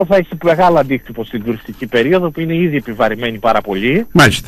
θα έχει μεγάλο αντίκτυπο στην τουριστική περίοδο που είναι ήδη επιβαρημένη πάρα πολύ. Μάλιστα.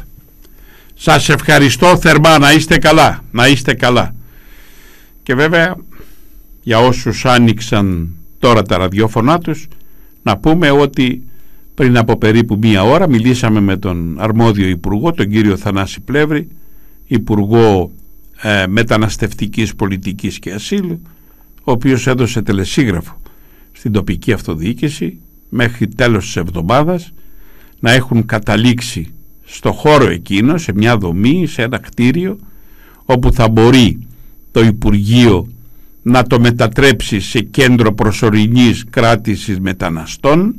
Σας ευχαριστώ θερμά, να είστε καλά, να είστε καλά. Και βέβαια για όσους άνοιξαν τώρα τα ραδιόφωνά τους, να πούμε ότι πριν από περίπου μία ώρα μιλήσαμε με τον αρμόδιο υπουργό, τον κύριο Θανάση Πλεύρη, υπουργό μεταναστευτικής πολιτικής και ασύλου, ο οποίος έδωσε τελεσίγραφο στην τοπική αυτοδιοίκηση μέχρι τέλος της εβδομάδας να έχουν καταλήξει στο χώρο εκείνο, σε μια δομή, σε ένα κτίριο, όπου θα μπορεί το Υπουργείο να το μετατρέψει σε κέντρο προσωρινής κράτησης μεταναστών.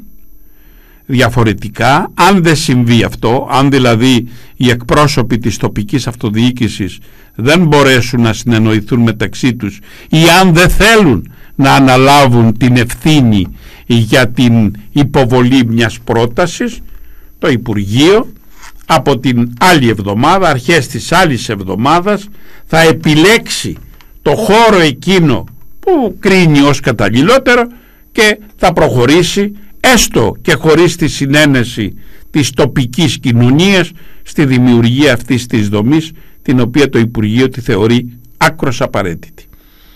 Διαφορετικά, αν δεν συμβεί αυτό, αν δηλαδή οι εκπρόσωποι της τοπικής αυτοδιοίκησης δεν μπορέσουν να συνεννοηθούν μεταξύ τους ή αν δεν θέλουν να αναλάβουν την ευθύνη για την υποβολή μιας πρότασης, το Υπουργείο από την άλλη εβδομάδα, αρχές της άλλης εβδομάδας, θα επιλέξει το χώρο εκείνο που κρίνει ως καταλληλότερο και θα προχωρήσει, έστω και χωρίς τη συνένεση της τοπικής κοινωνίας, στη δημιουργία αυτής της δομής, την οποία το Υπουργείο τη θεωρεί άκρως απαραίτητη.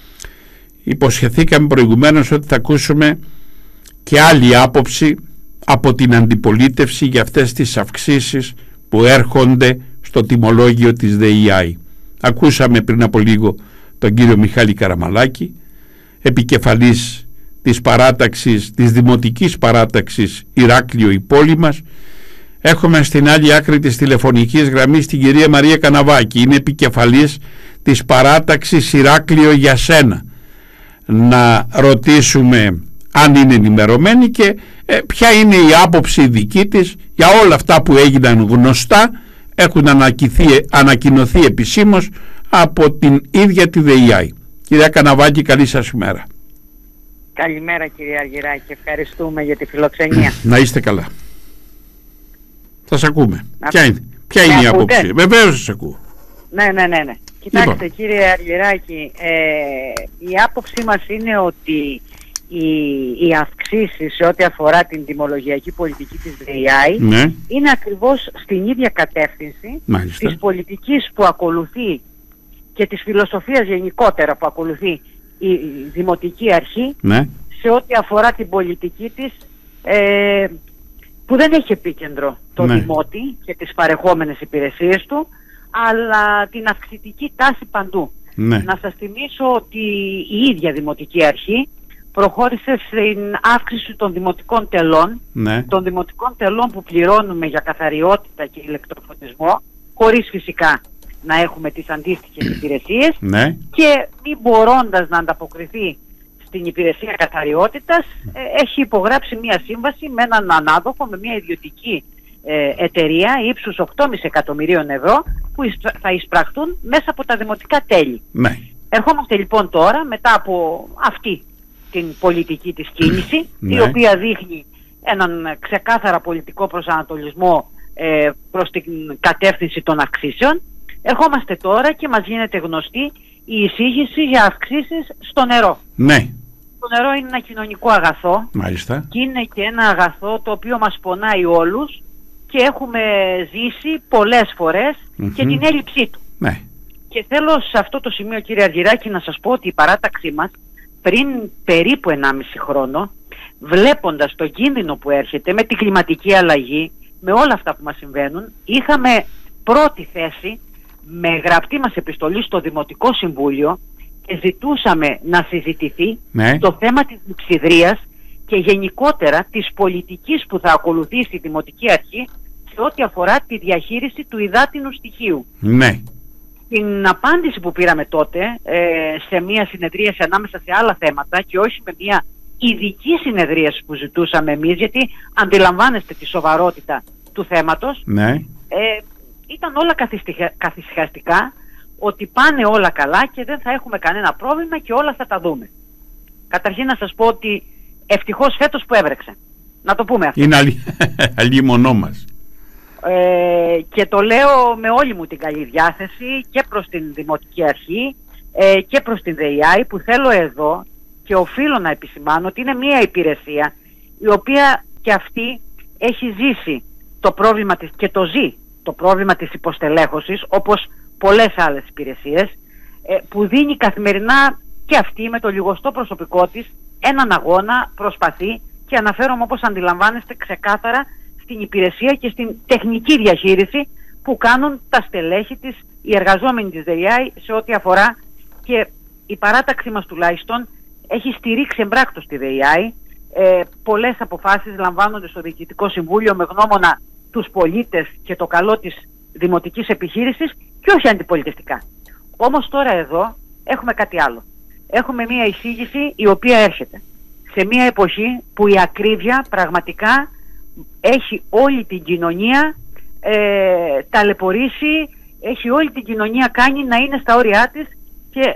Υποσχεθήκαμε προηγουμένως ότι θα ακούσουμε και άλλη άποψη από την αντιπολίτευση για αυτές τις αυξήσεις που έρχονται στο τιμολόγιο της ΔΕΙΑΗ. Ακούσαμε πριν από λίγο τον κύριο Μιχάλη Καραμαλάκη, επικεφαλής της παράταξης, της δημοτικής παράταξης Ηράκλειο η πόλη μας. Έχουμε στην άλλη άκρη της τηλεφωνικής γραμμής την κυρία Μαρία Καναβάκη, είναι επικεφαλής της παράταξης Ηράκλειο για σένα. Να ρωτήσουμε αν είναι ενημερωμένη και ποια είναι η άποψη δική της για όλα αυτά που έγιναν γνωστά, έχουν ανακοινωθεί επισήμως από την ίδια τη ΔΕΙΑΗ. Κυρία Καναβάκη, καλή σας ημέρα. Καλημέρα κυρία Αργυράκη, ευχαριστούμε για τη φιλοξενία. Να είστε καλά. Θα σας ακούμε. Ποια είναι η άποψη? Βεβαίως σας ακούω. Ναι. Κοιτάξτε κύριε Αργυράκη, η άποψή μας είναι ότι οι αυξήσεις σε ό,τι αφορά την τιμολογιακή πολιτική της ΔΕΙΑΗ είναι ακριβώς στην ίδια κατεύθυνση της πολιτικής που ακολουθεί και της φιλοσοφίας γενικότερα που ακολουθεί η Δημοτική Αρχή σε ό,τι αφορά την πολιτική της που δεν έχει επίκεντρο το Δημότη και τις παρεχόμενες υπηρεσίες του, αλλά την αυξητική τάση παντού. Να σας θυμίσω ότι η ίδια Δημοτική Αρχή προχώρησε στην αύξηση των δημοτικών τελών, των δημοτικών τελών που πληρώνουμε για καθαριότητα και ηλεκτροφωτισμό, χωρίς φυσικά να έχουμε τις αντίστοιχες υπηρεσίες, και μη μπορώντας να ανταποκριθεί στην υπηρεσία καθαριότητας, έχει υπογράψει μία σύμβαση με έναν ανάδοχο, με μία ιδιωτική εταιρεία ύψους 8,5 εκατομμυρίων ευρώ που θα εισπραχθούν μέσα από τα δημοτικά τέλη. Ερχόμαστε λοιπόν τώρα, μετά από αυτή την πολιτική της κίνηση, η οποία δείχνει έναν ξεκάθαρα πολιτικό προσανατολισμό προς την κατεύθυνση των αυξήσεων. Ερχόμαστε τώρα και μας γίνεται γνωστή η εισήγηση για αυξήσεις στο νερό. Το νερό είναι ένα κοινωνικό αγαθό. Και είναι και ένα αγαθό το οποίο μας πονάει όλους και έχουμε ζήσει πολλές φορές και την έλλειψή του. Και θέλω σε αυτό το σημείο, κύριε Αργυράκη, να σας πω ότι η παράταξή μας πριν περίπου 1,5 χρόνο, βλέποντας το κίνδυνο που έρχεται με την κλιματική αλλαγή, με όλα αυτά που μας συμβαίνουν, είχαμε πρώτη θέση με γραπτή μας επιστολή στο Δημοτικό Συμβούλιο και ζητούσαμε να συζητηθεί το θέμα της λειψιδρίας και γενικότερα της πολιτικής που θα ακολουθήσει η Δημοτική Αρχή σε ό,τι αφορά τη διαχείριση του υδάτινου στοιχείου. Την απάντηση που πήραμε τότε σε μια συνεδρίαση ανάμεσα σε άλλα θέματα και όχι με μια ειδική συνεδρίαση που ζητούσαμε εμείς, γιατί αντιλαμβάνεστε τη σοβαρότητα του θέματος, ήταν όλα καθησυχαστικά, ότι πάνε όλα καλά και δεν θα έχουμε κανένα πρόβλημα και όλα θα τα δούμε. Καταρχήν να σας πω ότι ευτυχώς φέτος που έβρεξε. Να το πούμε αυτό. Είναι αλλήμονό μας. Και το λέω με όλη μου την καλή διάθεση και προς την Δημοτική Αρχή και προς την ΔΕΙΑΗ, που θέλω εδώ και οφείλω να επισημάνω ότι είναι μια υπηρεσία η οποία και αυτή έχει ζήσει το πρόβλημα της και το ζει το πρόβλημα της υποστελέχωσης, όπως πολλές άλλες υπηρεσίες, που δίνει καθημερινά και αυτή με το λιγοστό προσωπικό της έναν αγώνα, προσπαθεί, και αναφέρομαι, όπως αντιλαμβάνεστε, ξεκάθαρα στην υπηρεσία και στην τεχνική διαχείριση που κάνουν τα στελέχη της, οι εργαζόμενοι της ΔΕΙΑΗ, σε ό,τι αφορά, και η παράταξή μας τουλάχιστον έχει στηρίξει εμπράκτως τη ΔΕΙΑΗ. Πολλές αποφάσεις λαμβάνονται στο Διοικητικό Συμβούλιο με γνώμονα τους πολίτες και το καλό της δημοτικής επιχείρησης και όχι αντιπολιτευτικά. Όμως τώρα εδώ έχουμε κάτι άλλο. Έχουμε μία εισήγηση η οποία έρχεται σε μία εποχή που η ακρίβεια πραγματικά έχει όλη την κοινωνία ταλαιπωρήσει, έχει όλη την κοινωνία κάνει να είναι στα όρια της και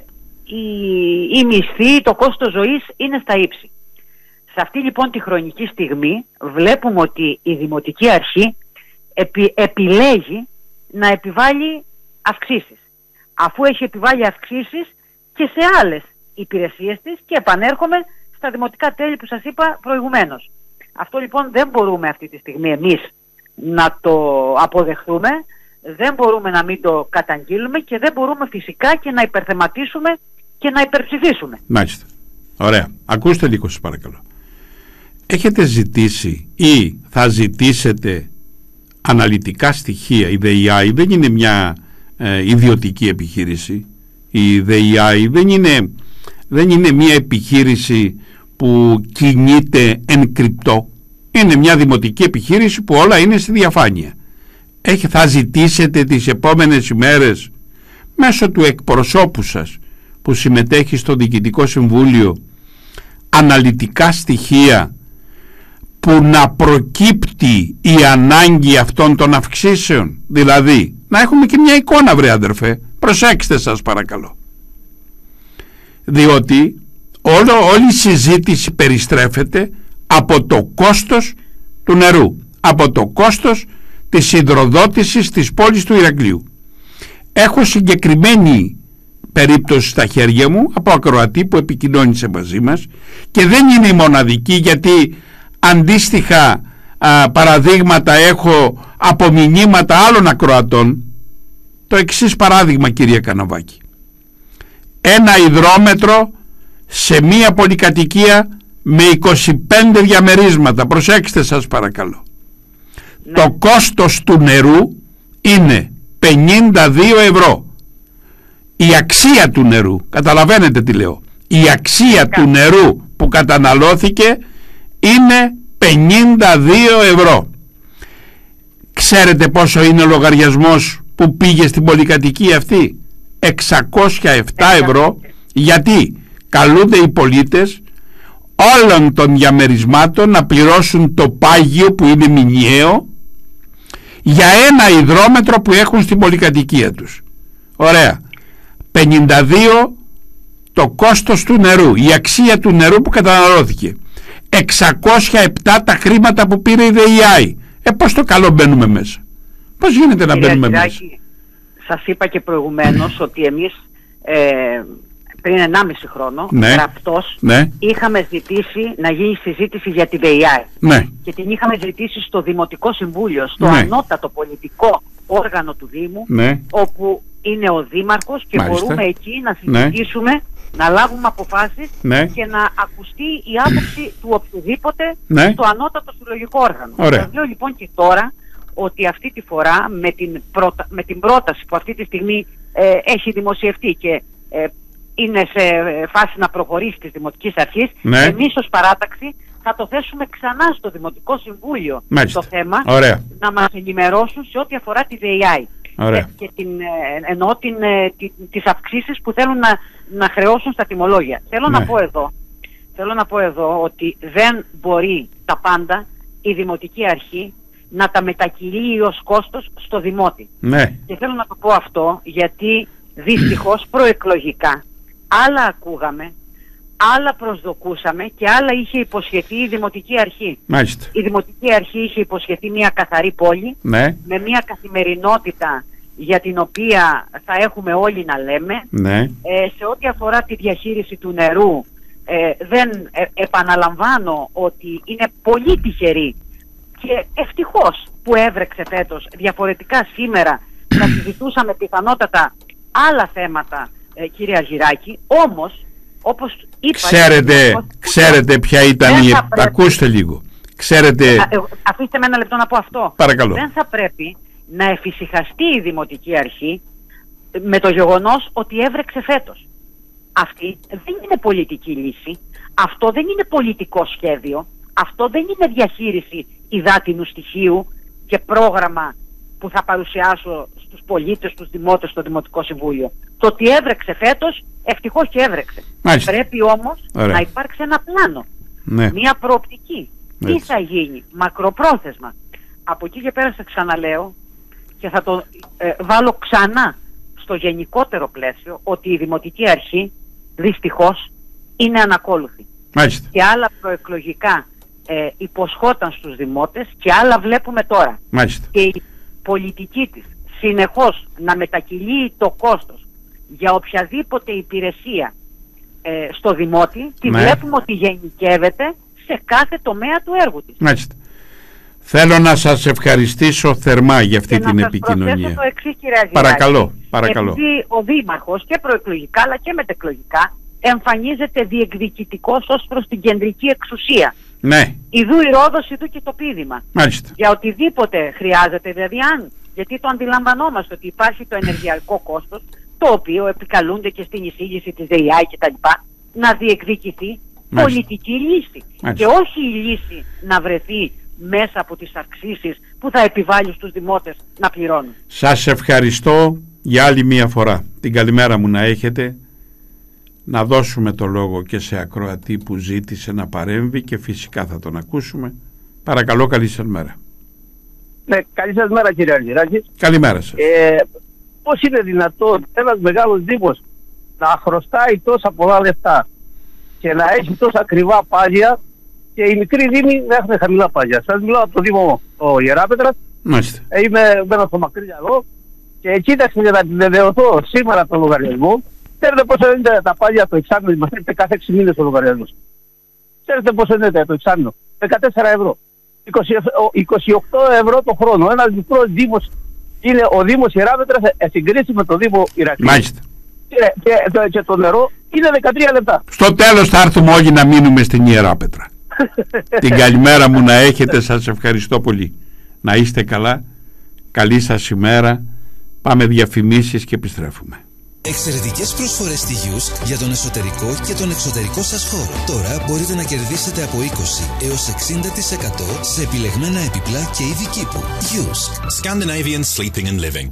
η μισθή, το κόστος ζωής είναι στα ύψη. Σε αυτή λοιπόν τη χρονική στιγμή βλέπουμε ότι η Δημοτική Αρχή επιλέγει να επιβάλλει αυξήσεις, αφού έχει επιβάλει αυξήσεις και σε άλλες υπηρεσίες της, και επανέρχομαι στα δημοτικά τέλη που σας είπα προηγουμένως. Αυτό λοιπόν δεν μπορούμε αυτή τη στιγμή εμείς να το αποδεχθούμε, δεν μπορούμε να μην το καταγγείλουμε και δεν μπορούμε φυσικά και να υπερθεματίσουμε και να υπερψηφίσουμε. Μάλιστα. Ωραία. Ακούστε λίγο σας παρακαλώ. Έχετε ζητήσει ή θα ζητήσετε αναλυτικά στοιχεία? Η ΔΕΙΑΗ δεν είναι μια ιδιωτική επιχείρηση. Η ΔΕΙΑΗ δεν είναι μια επιχείρηση που κινείται εν κρυπτό. Είναι μια δημοτική επιχείρηση που όλα είναι στη διαφάνεια. Θα ζητήσετε τις επόμενες ημέρες μέσω του εκπροσώπου σας που συμμετέχει στο Διοικητικό Συμβούλιο αναλυτικά στοιχεία που να προκύπτει η ανάγκη αυτών των αυξήσεων? Δηλαδή να έχουμε και μια εικόνα, βρε αδερφέ, προσέξτε σας παρακαλώ, διότι όλη η συζήτηση περιστρέφεται από το κόστος του νερού, από το κόστος της υδροδότησης της πόλης του Ηρακλείου. Έχω συγκεκριμένη περίπτωση στα χέρια μου από ακροατή που επικοινώνησε μαζί μας, και δεν είναι η μοναδική, γιατί αντίστοιχα παραδείγματα έχω από μηνύματα άλλων ακροατών. Το εξής παράδειγμα, κυρία Καναβάκη: ένα υδρόμετρο σε μία πολυκατοικία με 25 διαμερίσματα, προσέξτε σας παρακαλώ, το κόστος του νερού είναι 52 ευρώ. Η αξία του νερού, καταλαβαίνετε τι λέω, η αξία του νερού που καταναλώθηκε είναι 52 ευρώ. Ξέρετε πόσο είναι ο λογαριασμός που πήγε στην πολυκατοικία αυτή? 607 ευρώ, γιατί καλούνται οι πολίτες όλων των διαμερισμάτων να πληρώσουν το πάγιο που είναι μηνιαίο για ένα υδρόμετρο που έχουν στην πολυκατοικία τους. Ωραία. 52 το κόστος του νερού, η αξία του νερού που καταναλώθηκε. 607 τα χρήματα που πήρε η ΔΕΙΑΗ. Πώς το καλό μπαίνουμε μέσα? Πώς γίνεται να μπαίνουμε μέσα? Σας είπα και προηγουμένως ότι εμείς πριν 1,5 χρόνο γραπτός είχαμε ζητήσει να γίνει συζήτηση για τη ΔΕΙΑΗ, και την είχαμε ζητήσει στο Δημοτικό Συμβούλιο, στο ανώτατο πολιτικό όργανο του Δήμου, όπου είναι ο Δήμαρχος, και μπορούμε εκεί να συζητήσουμε, να λάβουμε αποφάσεις και να ακουστεί η άποψη του οποιοδήποτε στο ανώτατο συλλογικό όργανο. Σας λέω λοιπόν και τώρα ότι αυτή τη φορά με την πρόταση που αυτή τη στιγμή έχει δημοσιευτεί και είναι σε φάση να προχωρήσει της Δημοτικής Αρχής, εμείς ως παράταξη θα το θέσουμε ξανά στο Δημοτικό Συμβούλιο το θέμα, να μας ενημερώσουν σε ό,τι αφορά τη ΔΕΙΑΗ και εννοώ τις αυξήσεις που θέλουν να χρεώσουν στα τιμολόγια. Θέλω να πω εδώ ότι δεν μπορεί τα πάντα η Δημοτική Αρχή να τα μετακυλεί ως κόστος στο Δημότη. Και θέλω να το πω αυτό γιατί δυστυχώς προεκλογικά άλλα ακούγαμε, άλλα προσδοκούσαμε και άλλα είχε υποσχεθεί η Δημοτική Αρχή. Η Δημοτική Αρχή είχε υποσχεθεί μια καθαρή πόλη, με μια καθημερινότητα για την οποία θα έχουμε όλοι να λέμε, σε ό,τι αφορά τη διαχείριση του νερού, επαναλαμβάνω ότι είναι πολύ τυχεροί και ευτυχώς που έβρεξε φέτος. Διαφορετικά σήμερα θα συζητούσαμε πιθανότατα άλλα θέματα, κύριε Αργυράκη. Όμως, όπως είπα... Ξέρετε ποια ήταν η... Ακούστε λίγο. Αφήστε με ένα λεπτό να πω αυτό. Παρακαλώ. Δεν θα πρέπει να εφησυχαστεί η Δημοτική Αρχή με το γεγονός ότι έβρεξε φέτος. Αυτή δεν είναι πολιτική λύση. Αυτό δεν είναι πολιτικό σχέδιο. Αυτό δεν είναι διαχείριση υδάτινου στοιχείου και πρόγραμμα που θα παρουσιάσω στους πολίτες, στους δημότες, στο Δημοτικό Συμβούλιο. Το ότι έβρεξε φέτος, ευτυχώς και έβρεξε. Μάλιστα. Πρέπει όμως να υπάρξει ένα πλάνο. Ναι. Μια προοπτική. Τι θα γίνει μακροπρόθεσμα. Από εκεί και πέρα, σε ξαναλέω και θα το βάλω ξανά στο γενικότερο πλαίσιο, ότι η Δημοτική Αρχή δυστυχώς είναι ανακόλουθη. Μάλιστα. Και άλλα προεκλογικά υποσχόταν στους δημότες και άλλα βλέπουμε τώρα. Μάλιστα. Και η πολιτική της συνεχώς να μετακυλεί το κόστος για οποιαδήποτε υπηρεσία στο δημότη, τη βλέπουμε ότι γενικεύεται σε κάθε τομέα του έργου της. Μάλιστα. Θέλω να σας ευχαριστήσω θερμά για αυτή την επικοινωνία. Και να σας προσθέσω το εξής, κύριε Αργυράκη. Παρακαλώ. Επειδή ο Δήμαρχος και προεκλογικά αλλά και μετεκλογικά εμφανίζεται διεκδικητικός ως προς την κεντρική εξουσία. Ναι. Ιδού η Ρόδος, ιδού και το πείδημα. Μάλιστα. Για οτιδήποτε χρειάζεται, δηλαδή γιατί το αντιλαμβανόμαστε ότι υπάρχει το ενεργειακό κόστος, το οποίο επικαλούνται και στην εισήγηση της ΔΕΙΑΗ κτλ. Να διεκδικηθεί πολιτική λύση. Και όχι η λύση να βρεθεί μέσα από τις αυξήσεις που θα επιβάλλει στους δημότες να πληρώνουν. Σας ευχαριστώ για άλλη μία φορά. Την καλημέρα μου να έχετε. Να δώσουμε το λόγο και σε ακροατή που ζήτησε να παρέμβει και φυσικά θα τον ακούσουμε. Παρακαλώ, καλή σας μέρα. Ναι, καλή σας μέρα, κύριε Αργυράκη. Καλημέρα σας. Πώς είναι δυνατόν ένας μεγάλος δήμος να χρωστάει τόσα πολλά λεφτά και να έχει τόσα ακριβά πάγια και οι μικροί δήμοι να έχουν χαμηλά πάγια? Σας μιλάω από το Δήμο ο Ιεράπετρας. Μάλιστα. Μένω στο Μακρύλιαλό και κοίταξε για να επιβεβαιωθώ σήμερα το λογαριασμό. Ξέρετε πόσο είναι τα πάγια το εξάμηνο? Μας έρχεται κάθε 6 μήνες ο λογαριασμός. Ξέρετε πόσο είναι το εξάμηνο? 14 ευρώ. 28 ευρώ το χρόνο. Ένας μικρός δήμος είναι ο Δήμος Ιεράπετρας, συγκρίσει με το Δήμο Ηρακλείου. Μάλιστα. Και το νερό είναι 13 λεπτά. Στο τέλος θα έρθουμε όλοι να μείνουμε στην Ιεράπετρα. Την καλημέρα μου να έχετε. Σας ευχαριστώ πολύ. Να είστε καλά. Καλή σας ημέρα. Πάμε διαφημίσεις και επιστρέφουμε. Εξαιρετικές προσφορές στη Yus για τον εσωτερικό και τον εξωτερικό σας χώρο. Τώρα μπορείτε να κερδίσετε από 20 έως 60% σε επιλεγμένα επιπλά και είδη κήπου. Yus. Scandinavian Sleeping and Living.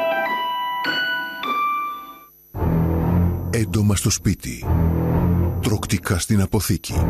Έντομα στο σπίτι. Τροκτικά στην αποθήκη.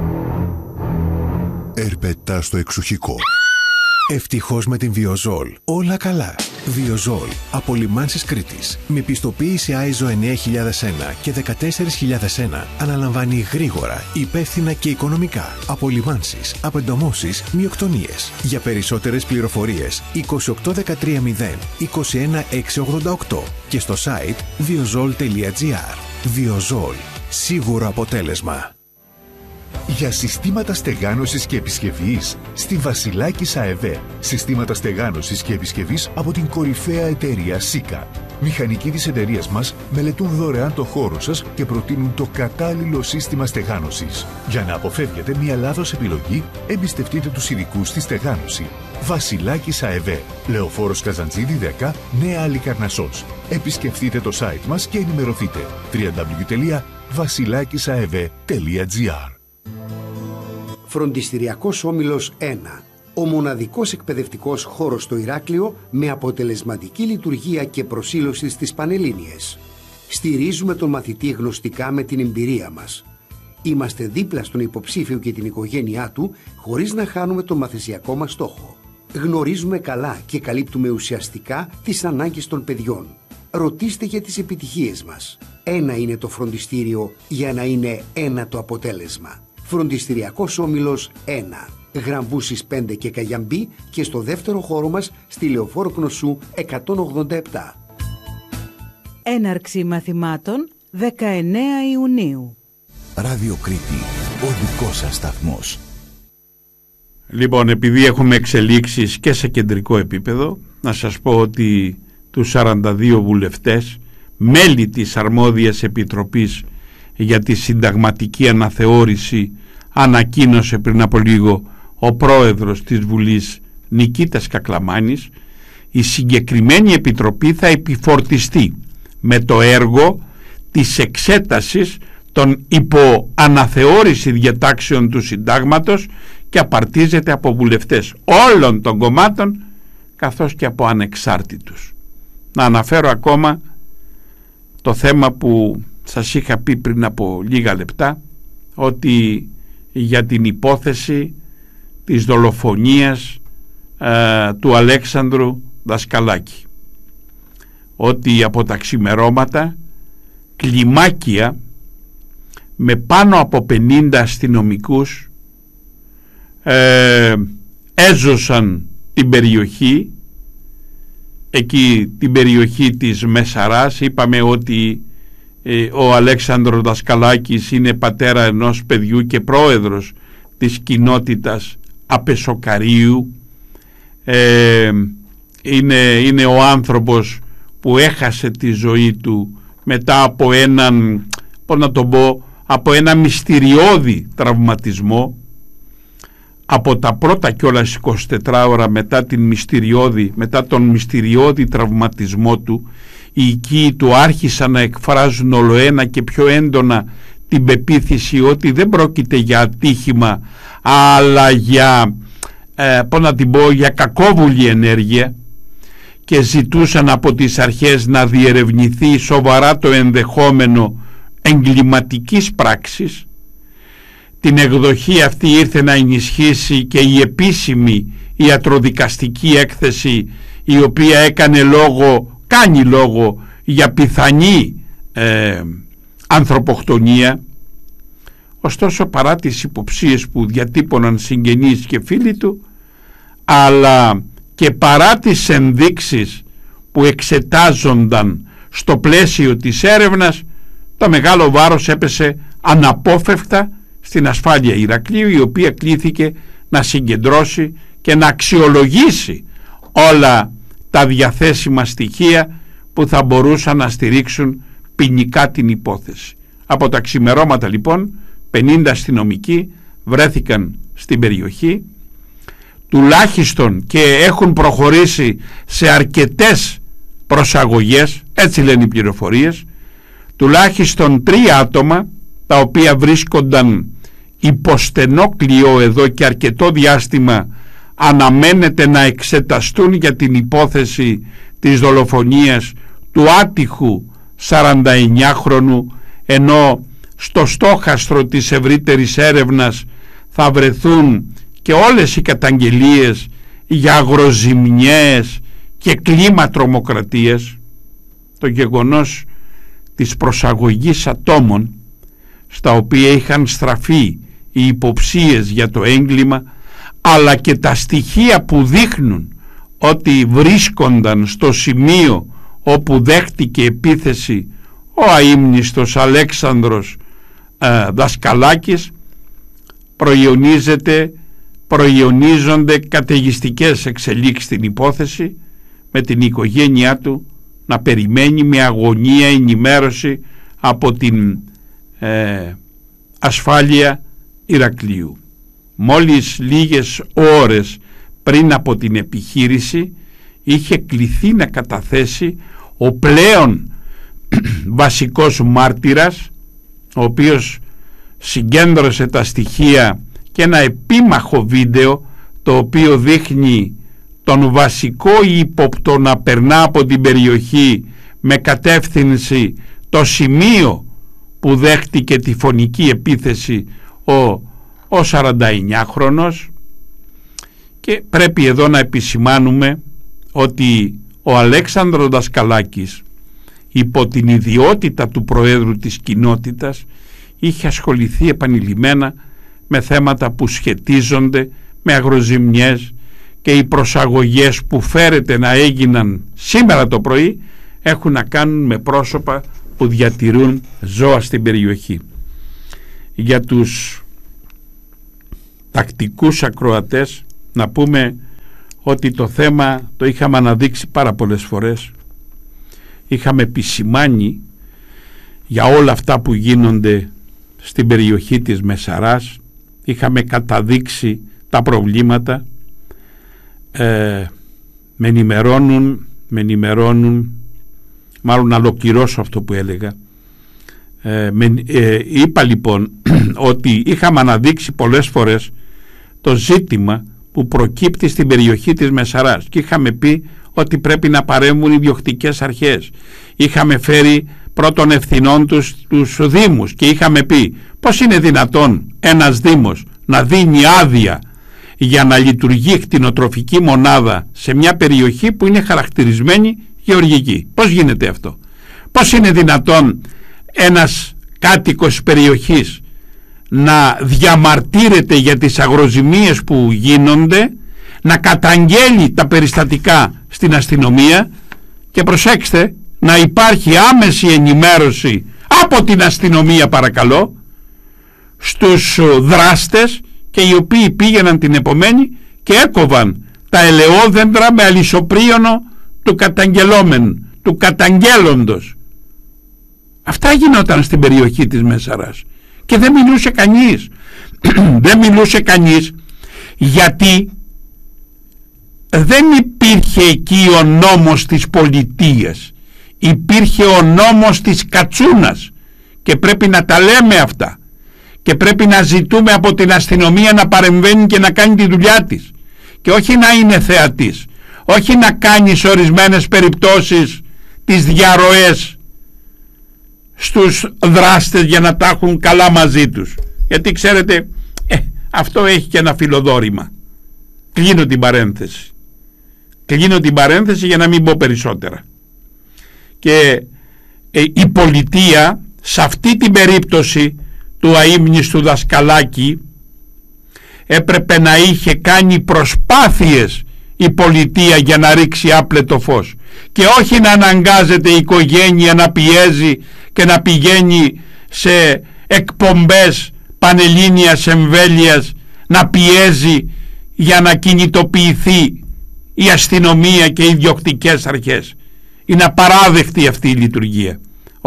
Ερπετά στο εξοχικό. Ευτυχώς με την Βιοζόλ. Όλα καλά. Βιοζόλ. Από Λιμάνσης Κρήτης. Με πιστοποίηση ISO 9001 και 14001. Αναλαμβάνει γρήγορα, υπεύθυνα και οικονομικά. Από λιμάνσεις, απεντομώσεις, μειοκτονίες. Για περισσότερες πληροφορίες 28130 21688 και στο site viozol.gr. Βιοζόλ. Σίγουρο αποτέλεσμα. Για συστήματα στεγάνωσης και επισκευής στη Βασιλάκης ΑΕΒ. Συστήματα στεγάνωσης και επισκευής από την κορυφαία εταιρεία ΣΥΚΑ. Μηχανικοί της εταιρείας μας μελετούν δωρεάν το χώρο σας και προτείνουν το κατάλληλο σύστημα στεγάνωσης. Για να αποφεύγετε μια λάθος επιλογή, εμπιστευτείτε τους ειδικούς στη στεγάνωση. Βασιλάκης ΑΕΒ. Λεωφόρος Καζαντζίδη 10, Νέα Αλικαρνασσός. Επισκεφτείτε το site μας και ενημερωθείτε. www.vasilakisaev.gr. Φροντιστηριακός Όμιλος 1. Ο μοναδικός εκπαιδευτικός χώρος στο Ηράκλειο με αποτελεσματική λειτουργία και προσήλωση στις Πανελλήνιες. Στηρίζουμε τον μαθητή γνωστικά με την εμπειρία μας. Είμαστε δίπλα στον υποψήφιο και την οικογένειά του χωρίς να χάνουμε τον μαθησιακό μας στόχο. Γνωρίζουμε καλά και καλύπτουμε ουσιαστικά τις ανάγκες των παιδιών. Ρωτήστε για τις επιτυχίες μας. Ένα είναι το φροντιστήριο για να είναι ένα το αποτέλεσμα. Φροντιστηριακός Όμιλος 1. Γραμβούσης 5 και Καγιαμπή και στο δεύτερο χώρο μας στη Λεωφόρο Κνωσσού 187. Έναρξη μαθημάτων 19 Ιουνίου. Ράδιο Κρήτη, ο δικός σας σταθμός. Λοιπόν, επειδή έχουμε εξελίξεις και σε κεντρικό επίπεδο, να σας πω ότι τους 42 βουλευτές, μέλη της αρμόδιας επιτροπής για τη συνταγματική αναθεώρηση, ανακοίνωσε πριν από λίγο ο πρόεδρος της Βουλής Νικήτας Κακλαμάνης. Η συγκεκριμένη επιτροπή θα επιφορτιστεί με το έργο της εξέτασης των υποαναθεώρηση διατάξεων του συντάγματος και απαρτίζεται από βουλευτές όλων των κομμάτων καθώς και από ανεξάρτητους. Να αναφέρω ακόμα το θέμα που σας είχα πει πριν από λίγα λεπτά, ότι για την υπόθεση της δολοφονίας του Αλέξανδρου Δασκαλάκη, ότι από τα ξημερώματα κλιμάκια με πάνω από 50 αστυνομικούς έζωσαν την περιοχή, εκεί την περιοχή της Μεσαράς. Είπαμε ότι ο Αλέξανδρος Δασκαλάκης είναι πατέρα ενός παιδιού και πρόεδρος της κοινότητας Απεσοκαρίου. Είναι ο άνθρωπος που έχασε τη ζωή του μετά από έναν, πώς να το πω, από ένα μυστηριώδη τραυματισμό. Από τα πρώτα κιόλας 24 ώρα μετά τον μυστηριώδη τραυματισμό του, οι οικοί του άρχισαν να εκφράζουν ολοένα και πιο έντονα την πεποίθηση ότι δεν πρόκειται για ατύχημα, αλλά για για κακόβουλη ενέργεια, και ζητούσαν από τις αρχές να διερευνηθεί σοβαρά το ενδεχόμενο εγκληματικής πράξης. Την εκδοχή αυτή ήρθε να ενισχύσει και η επίσημη ιατροδικαστική έκθεση, η οποία κάνει λόγο για πιθανή ανθρωποκτονία. Ωστόσο, παρά τις υποψίες που διατύπωναν συγγενείς και φίλοι του, αλλά και παρά τις ενδείξεις που εξετάζονταν στο πλαίσιο της έρευνας, το μεγάλο βάρος έπεσε αναπόφευκτα στην ασφάλεια Ηρακλείου, η οποία κλήθηκε να συγκεντρώσει και να αξιολογήσει όλα τα διαθέσιμα στοιχεία που θα μπορούσαν να στηρίξουν ποινικά την υπόθεση. Από τα ξημερώματα λοιπόν 50 αστυνομικοί βρέθηκαν στην περιοχή, τουλάχιστον, και έχουν προχωρήσει σε αρκετές προσαγωγές, έτσι λένε οι πληροφορίες. Τουλάχιστον 3 άτομα, τα οποία βρίσκονταν υπό στενό κλειό εδώ και αρκετό διάστημα, αναμένεται να εξεταστούν για την υπόθεση της δολοφονίας του άτυχου 49χρονου, ενώ στο στόχαστρο της ευρύτερης έρευνας θα βρεθούν και όλες οι καταγγελίες για αγροζημιές και κλίμα τρομοκρατίας. Το γεγονός της προσαγωγής ατόμων στα οποία είχαν στραφεί οι υποψίες για το έγκλημα, αλλά και τα στοιχεία που δείχνουν ότι βρίσκονταν στο σημείο όπου δέχτηκε επίθεση ο αείμνηστος Αλέξανδρος Δασκαλάκης, προϊονίζονται καταιγιστικές εξελίξεις στην υπόθεση, με την οικογένειά του να περιμένει με αγωνία ενημέρωση από την ασφάλεια Ηρακλείου. Μόλις λίγες ώρες πριν από την επιχείρηση είχε κληθεί να καταθέσει ο πλέον βασικός μάρτυρας, ο οποίος συγκέντρωσε τα στοιχεία και ένα επίμαχο βίντεο, το οποίο δείχνει τον βασικό ύποπτο να περνά από την περιοχή με κατεύθυνση το σημείο που δέχτηκε τη φωνική επίθεση ο 49χρονος. Και πρέπει εδώ να επισημάνουμε ότι ο Αλέξανδρος Δασκαλάκης, υπό την ιδιότητα του Προέδρου της κοινότητας, είχε ασχοληθεί επανειλημμένα με θέματα που σχετίζονται με αγροζημιές, και οι προσαγωγές που φέρεται να έγιναν σήμερα το πρωί έχουν να κάνουν με πρόσωπα που διατηρούν ζώα στην περιοχή. για τους τακτικούς ακροατές να πούμε ότι το θέμα το είχαμε αναδείξει πάρα πολλές φορές. Είχαμε επισημάνει για όλα αυτά που γίνονται στην περιοχή της Μεσαράς, είχαμε καταδείξει τα προβλήματα. Με ενημερώνουν, μάλλον να ολοκληρώσω αυτό που έλεγα. Είπα λοιπόν ότι είχαμε αναδείξει πολλές φορές το ζήτημα που προκύπτει στην περιοχή της Μεσαράς και είχαμε πει ότι πρέπει να παρέμβουν οι διοκτικές αρχές. Είχαμε φέρει πρώτων ευθυνών τους δήμους και είχαμε πει πώς είναι δυνατόν ένας δήμος να δίνει άδεια για να λειτουργεί κτηνοτροφική μονάδα σε μια περιοχή που είναι χαρακτηρισμένη γεωργική. Πώς γίνεται αυτό? Πώς είναι δυνατόν ένας κάτοικος περιοχής να διαμαρτύρεται για τις αγροζημίες που γίνονται, να καταγγέλει τα περιστατικά στην αστυνομία και προσέξτε, να υπάρχει άμεση ενημέρωση από την αστυνομία, παρακαλώ, στους δράστες, και οι οποίοι πήγαιναν την επομένη και έκοβαν τα ελαιόδεντρα με αλυσοπρίωνο του καταγγελόμενου, του καταγγέλλοντος. Αυτά γινόταν στην περιοχή της Μεσαράς και δεν μιλούσε κανείς. Δεν μιλούσε κανείς γιατί δεν υπήρχε εκεί ο νόμος της πολιτείας, υπήρχε ο νόμος της κατσούνας και πρέπει να τα λέμε αυτά και πρέπει να ζητούμε από την αστυνομία να παρεμβαίνει και να κάνει τη δουλειά της και όχι να είναι θεατής, όχι να κάνει σε ορισμένες περιπτώσεις τις διαρροές στους δράστες για να τα έχουν καλά μαζί τους, γιατί ξέρετε αυτό έχει και ένα φιλοδόρημα. Κλείνω την παρένθεση για να μην πω περισσότερα. Και η πολιτεία σε αυτή την περίπτωση του αείμνηστου δασκαλάκη έπρεπε να είχε κάνει προσπάθειες η πολιτεία για να ρίξει άπλετο φως και όχι να αναγκάζεται η οικογένεια να πιέζει και να πηγαίνει σε εκπομπές πανελλήνιας εμβέλειας να πιέζει για να κινητοποιηθεί η αστυνομία και οι διοκτικές αρχές. Είναι απαράδεκτη αυτή η λειτουργία.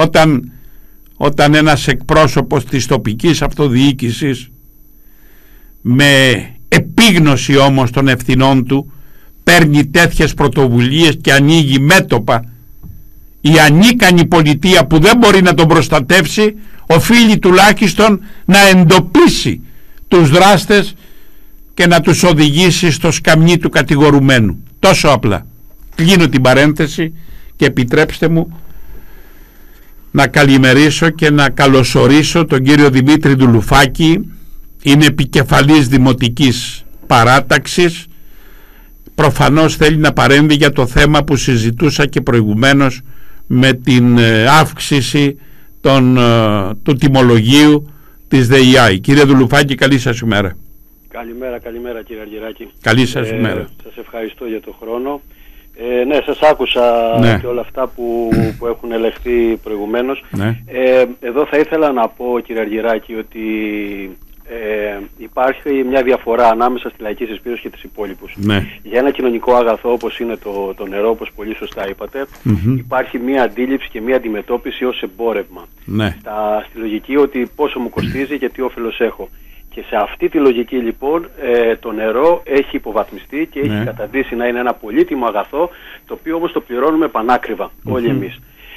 Όταν ένας εκπρόσωπος της τοπικής αυτοδιοίκησης με επίγνωση όμως των ευθυνών του παίρνει τέτοιες πρωτοβουλίες και ανοίγει μέτωπα, η ανίκανη πολιτεία που δεν μπορεί να τον προστατεύσει οφείλει τουλάχιστον να εντοπίσει τους δράστες και να τους οδηγήσει στο σκαμνί του κατηγορουμένου. Τόσο απλά. Κλείνω την παρένθεση και επιτρέψτε μου να καλημερίσω και να καλωσορίσω τον κύριο Δημήτρη Ντουλουφάκη. Είναι επικεφαλής Δημοτικής Παράταξης. Προφανώς θέλει να παρέμβει για το θέμα που συζητούσα και προηγουμένως με την αύξηση του τιμολογίου της ΔΕΙΑΗ. Κύριε Ντουλουφάκη, καλή σας ημέρα. Καλημέρα κύριε Αργυράκη. Καλή σας ημέρα. Σας ευχαριστώ για τον χρόνο. Ναι, σας άκουσα και όλα αυτά που έχουν ελεγχθεί προηγουμένως. Ναι. Εδώ θα ήθελα να πω κύριε Αργυράκη ότι υπάρχει μια διαφορά ανάμεσα στη λαϊκή συσπήρωση και τις υπόλοιπους. Ναι. Για ένα κοινωνικό αγαθό όπως είναι το νερό, όπως πολύ σωστά είπατε, υπάρχει μια αντίληψη και μια αντιμετώπιση ως εμπόρευμα. Ναι. Στη λογική ότι πόσο μου κοστίζει και τι όφελος έχω. Και σε αυτή τη λογική λοιπόν το νερό έχει υποβαθμιστεί και έχει καταντήσει να είναι ένα πολύτιμο αγαθό, το οποίο όμως το πληρώνουμε πανάκριβα όλοι εμείς.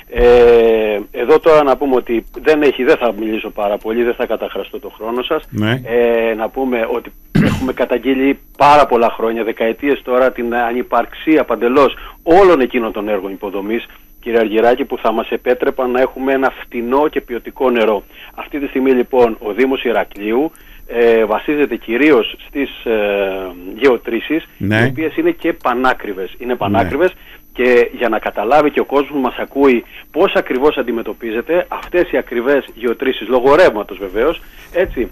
Εδώ τώρα να πούμε ότι δεν θα μιλήσω πάρα πολύ, δεν θα καταχραστώ το χρόνο σας. Να πούμε ότι έχουμε καταγγείλει πάρα πολλά χρόνια, δεκαετίες τώρα, την ανυπαρξία παντελώς όλων εκείνων των έργων υποδομής, κύριε Αργυράκη, που θα μας επέτρεπαν να έχουμε ένα φτηνό και ποιοτικό νερό. Αυτή τη στιγμή λοιπόν ο Δήμος Ηρακλείου βασίζεται κυρίως στις γεωτρήσεις, οι οποίες είναι και πανάκριβες. Είναι πανάκριβες και για να καταλάβει και ο κόσμος που μας ακούει πώς ακριβώς αντιμετωπίζεται αυτές οι ακριβές γεωτρήσεις, λόγω ρεύματος βεβαίως, έτσι,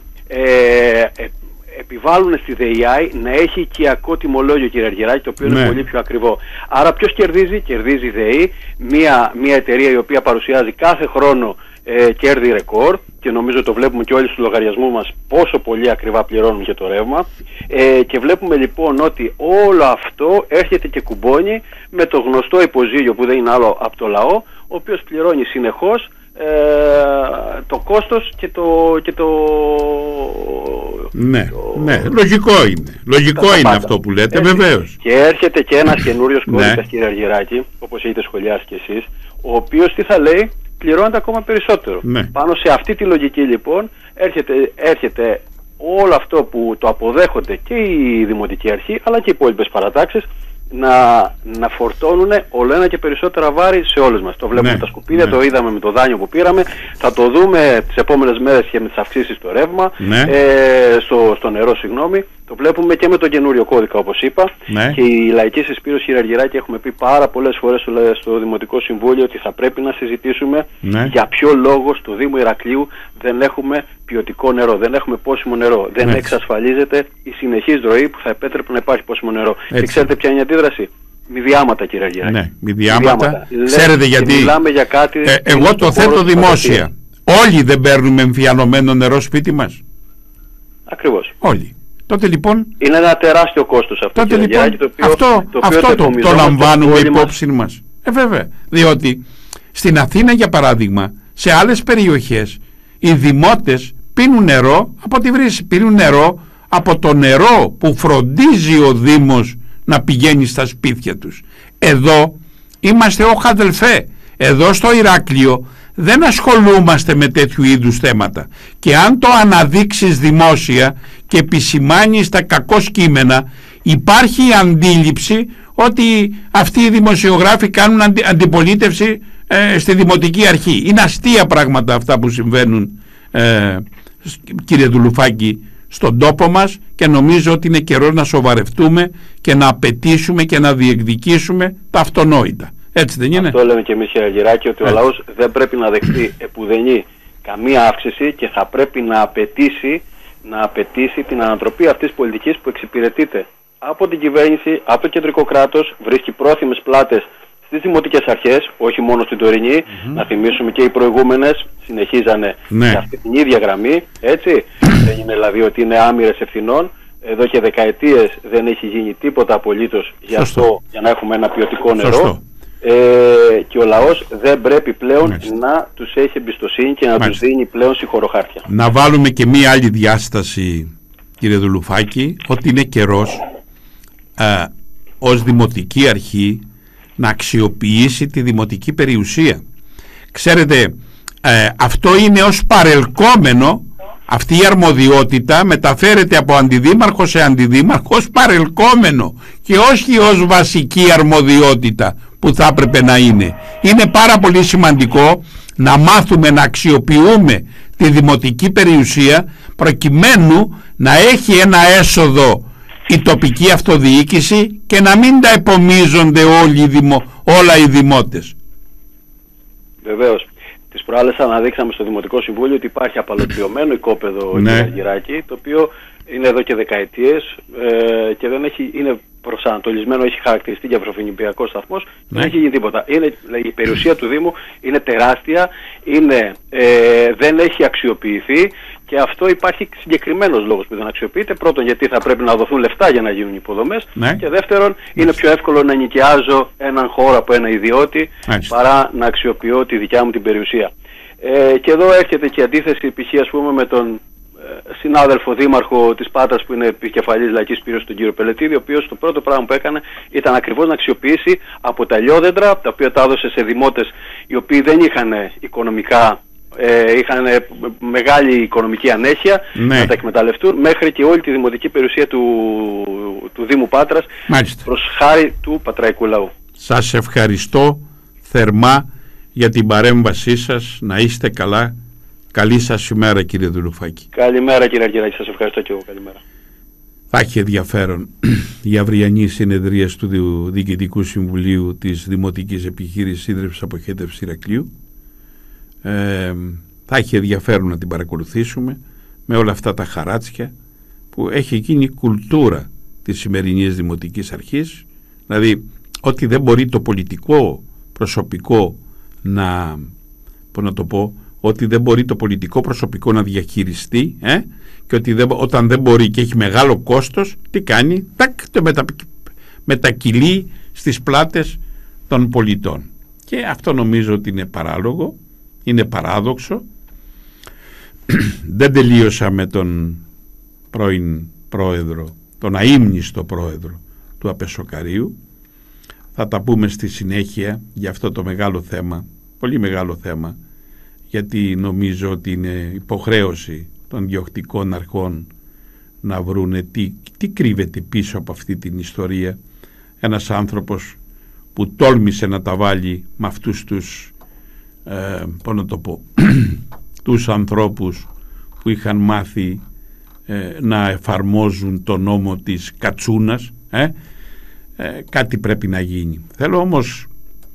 επιβάλλουν στη ΔΕΙΑΗ να έχει οικιακό τιμολόγιο, κύριε Αργυράκη, το οποίο είναι πολύ πιο ακριβό. Άρα ποιος κερδίζει? Κερδίζει η ΔΕΗ, μια εταιρεία η οποία παρουσιάζει κάθε χρόνο κέρδη ρεκόρ, και νομίζω το βλέπουμε και όλοι στους λογαριασμούς μας πόσο πολύ ακριβά πληρώνουμε για το ρεύμα, και βλέπουμε λοιπόν ότι όλο αυτό έρχεται και κουμπώνει με το γνωστό υποζύγιο που δεν είναι άλλο από το λαό, ο οποίος πληρώνει συνεχώς το κόστος και το... Ναι, λογικό είναι. Λογικό είναι αυτό που λέτε, βεβαίως. Και έρχεται και ένας καινούριος κώδικας, κύριε Αργυράκη, όπως έχετε σχολιάσει κι εσείς, ο οποίος τι θα λέει? Πληρώνεται ακόμα περισσότερο. Πάνω σε αυτή τη λογική λοιπόν έρχεται όλο αυτό που το αποδέχονται και η Δημοτική Αρχή αλλά και οι υπόλοιπες παρατάξεις να φορτώνουν όλο ένα και περισσότερα βάρη σε όλους μας. Το βλέπουμε τα σκουπίδια, το είδαμε με το δάνειο που πήραμε, θα το δούμε τις επόμενες μέρες και με τις αυξήσεις στο ρεύμα, στο νερό, το βλέπουμε και με τον καινούριο κώδικα, όπως είπα, και η λαϊκή συσπήρωση, κύριε Αργυράκη, έχουμε πει πάρα πολλές φορές στο Δημοτικό Συμβούλιο ότι θα πρέπει να συζητήσουμε για ποιο λόγο στο Δήμο Ηρακλείου δεν έχουμε ποιοτικό νερό, δεν έχουμε πόσιμο νερό, δεν εξασφαλίζεται η συνεχής ροή που θα επέτρεπε να υπάρχει πόσιμο νερό. Και ξέρετε ποια είναι η αντίδραση? Μηδιάματα, κύριε Αργυράκη. Ναι, μηδιάματα. Ξέρετε γιατί? Μιλάμε για κάτι. Εγώ το θέτω δημόσια. Όλοι δεν παίρνουμε εμφιαλωμένο νερό σπίτι μας. Ακριβώς. Όλοι. Τότε λοιπόν. Είναι ένα τεράστιο κόστος αυτό. Τότε λοιπόν, αυτό το λαμβάνουμε υπόψη μας. Βέβαια. Διότι στην Αθήνα, για παράδειγμα, σε άλλες περιοχές οι δημότες πίνουν νερό από τη βρύση. Πίνουν νερό από το νερό που φροντίζει ο Δήμος να πηγαίνει στα σπίτια τους. Εδώ είμαστε οχαδελφέ. Εδώ στο Ηράκλειο δεν ασχολούμαστε με τέτοιου είδους θέματα. Και αν το αναδείξεις δημόσια και επισημάνεις τα κακώς κείμενα, υπάρχει η αντίληψη ότι αυτοί οι δημοσιογράφοι κάνουν αντιπολίτευση στη Δημοτική Αρχή. Είναι αστεία πράγματα αυτά που συμβαίνουν, κύριε Δουλουφάκη, στον τόπο μας, και νομίζω ότι είναι καιρό να σοβαρευτούμε και να απαιτήσουμε και να διεκδικήσουμε τα αυτονόητα. Έτσι δεν είναι? Αυτό λέμε και εμείς, κύριε Αργυράκη, ότι ο λαός δεν πρέπει να δεχτεί επουδενή καμία αύξηση και θα πρέπει να απαιτήσει την ανατροπή αυτής της πολιτικής που εξυπηρετείται από την κυβέρνηση, από το κεντρικό κράτος, βρίσκει πρόθυμες πλάτες στις δημοτικές αρχές, όχι μόνο στην τωρινή, να θυμίσουμε και οι προηγούμενες συνεχίζανε σε αυτή την ίδια γραμμή, έτσι. Δεν είναι δηλαδή ότι είναι άμυρες ευθυνών. Εδώ και δεκαετίες δεν έχει γίνει τίποτα απολύτως για να έχουμε ένα ποιοτικό νερό. Και ο λαός δεν πρέπει πλέον να τους έχει εμπιστοσύνη και να τους δίνει πλέον συγχωροχάρτια. Να βάλουμε και μία άλλη διάσταση, κύριε Δουλουφάκη, ότι είναι καιρός ως Δημοτική Αρχή να αξιοποιήσει τη δημοτική περιουσία. Ξέρετε, αυτό είναι ως παρελκόμενο. Αυτή η αρμοδιότητα μεταφέρεται από αντιδήμαρχο σε αντιδήμαρχο ως παρελκόμενο και όχι ως βασική αρμοδιότητα που θα έπρεπε να είναι. Είναι πάρα πολύ σημαντικό να μάθουμε να αξιοποιούμε τη δημοτική περιουσία προκειμένου να έχει ένα έσοδο η τοπική αυτοδιοίκηση και να μην τα επομίζονται όλα οι δημότες. Βεβαίως. Τις προάλλες αναδείξαμε στο Δημοτικό Συμβούλιο ότι υπάρχει απαλωτριωμένο οικόπεδο, κύριε Αργυράκη, το οποίο είναι εδώ και δεκαετίες και δεν είναι προσανατολισμένο, έχει χαρακτηριστεί για βροφονιπιακό σταθμός, δεν έχει γίνει τίποτα. Η περιουσία του Δήμου είναι τεράστια, δεν έχει αξιοποιηθεί, και αυτό υπάρχει συγκεκριμένος λόγος που δεν αξιοποιείται. Πρώτον, γιατί θα πρέπει να δοθούν λεφτά για να γίνουν υποδομές, και δεύτερον, είναι πιο εύκολο να νοικιάζω έναν χώρο από ένα ιδιώτη παρά να αξιοποιώ τη δικιά μου την περιουσία. Και εδώ έρχεται και η αντίθεση, π.χ. ας πούμε με τον συνάδελφο δήμαρχο της Πάτρας που είναι επικεφαλής λαϊκής πύρωσης, τον κύριο Πελετίδη, ο οποίος το πρώτο πράγμα που έκανε ήταν ακριβώς να αξιοποιήσει από τα λιόδεντρα, τα οποία τα έδωσε σε δημότες οι οποίοι δεν είχαν οικονομικά, είχαν μεγάλη οικονομική ανέχεια, να τα εκμεταλλευτούν, μέχρι και όλη τη δημοτική περιουσία του Δήμου Πάτρας, προς χάρη του πατραϊκού λαού. Σας ευχαριστώ θερμά για την παρέμβασή σας. Να είστε καλά. Καλή σας ημέρα, κύριε Δουλουφάκη. Καλημέρα, κύριε Αργυράκη. Σας ευχαριστώ και εγώ. Καλημέρα. Θα έχει ενδιαφέρον η αυριανή συνεδρίαση του Διοικητικού Συμβουλίου της Δημοτικής Επιχείρησης Ίδρυψης Αποχέτευσης Ηρακλείου. Θα έχει ενδιαφέρον να την παρακολουθήσουμε με όλα αυτά τα χαράτσια που έχει γίνει κουλτούρα της σημερινής Δημοτικής Αρχής, δηλαδή ότι δεν μπορεί το πολιτικό προσωπικό να το πω, ότι δεν μπορεί το πολιτικό προσωπικό να διαχειριστεί και ότι όταν δεν μπορεί και έχει μεγάλο κόστος, τι κάνει? Το μετακυλεί στις πλάτες των πολιτών. Και αυτό νομίζω ότι είναι παράλογο, είναι παράδοξο. Δεν τελείωσα με τον πρώην πρόεδρο, τον αείμνηστο πρόεδρο του Απεσοκαρίου. Θα τα πούμε στη συνέχεια για αυτό το μεγάλο θέμα, πολύ μεγάλο θέμα, γιατί νομίζω ότι είναι υποχρέωση των διοκτικών αρχών να βρούνε τι κρύβεται πίσω από αυτή την ιστορία. Ένας άνθρωπος που τόλμησε να τα βάλει με αυτούς τους τους ανθρώπους που είχαν μάθει να εφαρμόζουν το νόμο της κατσούνας. Κάτι πρέπει να γίνει. Θέλω όμως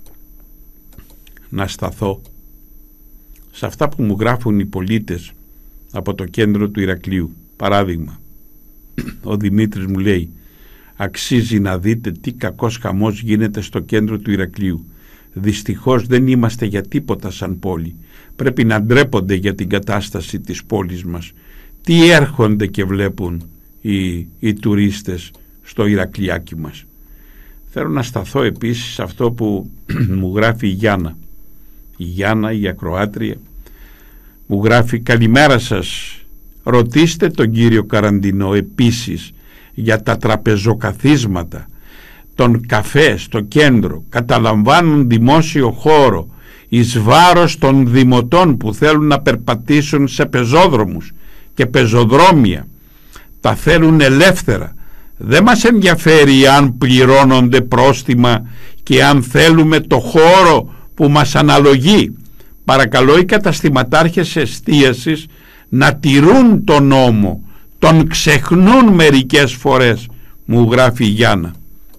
να σταθώ σε αυτά που μου γράφουν οι πολίτες από το κέντρο του Ηρακλείου. Παράδειγμα, ο Δημήτρης μου λέει: αξίζει να δείτε τι κακός χαμός γίνεται στο κέντρο του Ηρακλείου. Δυστυχώς δεν είμαστε για τίποτα σαν πόλη. Πρέπει να ντρέπονται για την κατάσταση της πόλης μας. Τι έρχονται και βλέπουν οι τουρίστες στο Ηρακλειάκι μας. Θέλω να σταθώ επίσης σε αυτό που μου γράφει η Γιάννα. Η Γιάννα, η ακροάτρια, μου γράφει: καλημέρα σας, ρωτήστε τον κύριο Καραντινό επίσης για τα τραπεζοκαθίσματα, τον καφέ στο κέντρο, καταλαμβάνουν δημόσιο χώρο εις βάρος των δημοτών που θέλουν να περπατήσουν σε πεζόδρομους και πεζοδρόμια. Τα θέλουν ελεύθερα. Δεν μας ενδιαφέρει αν πληρώνονται πρόστιμα και αν θέλουμε το χώρο που μας αναλογεί. Παρακαλώ οι καταστηματάρχες εστίασης να τηρούν τον νόμο. Τον ξεχνούν μερικές φορές, μου γράφει η Γιάννα.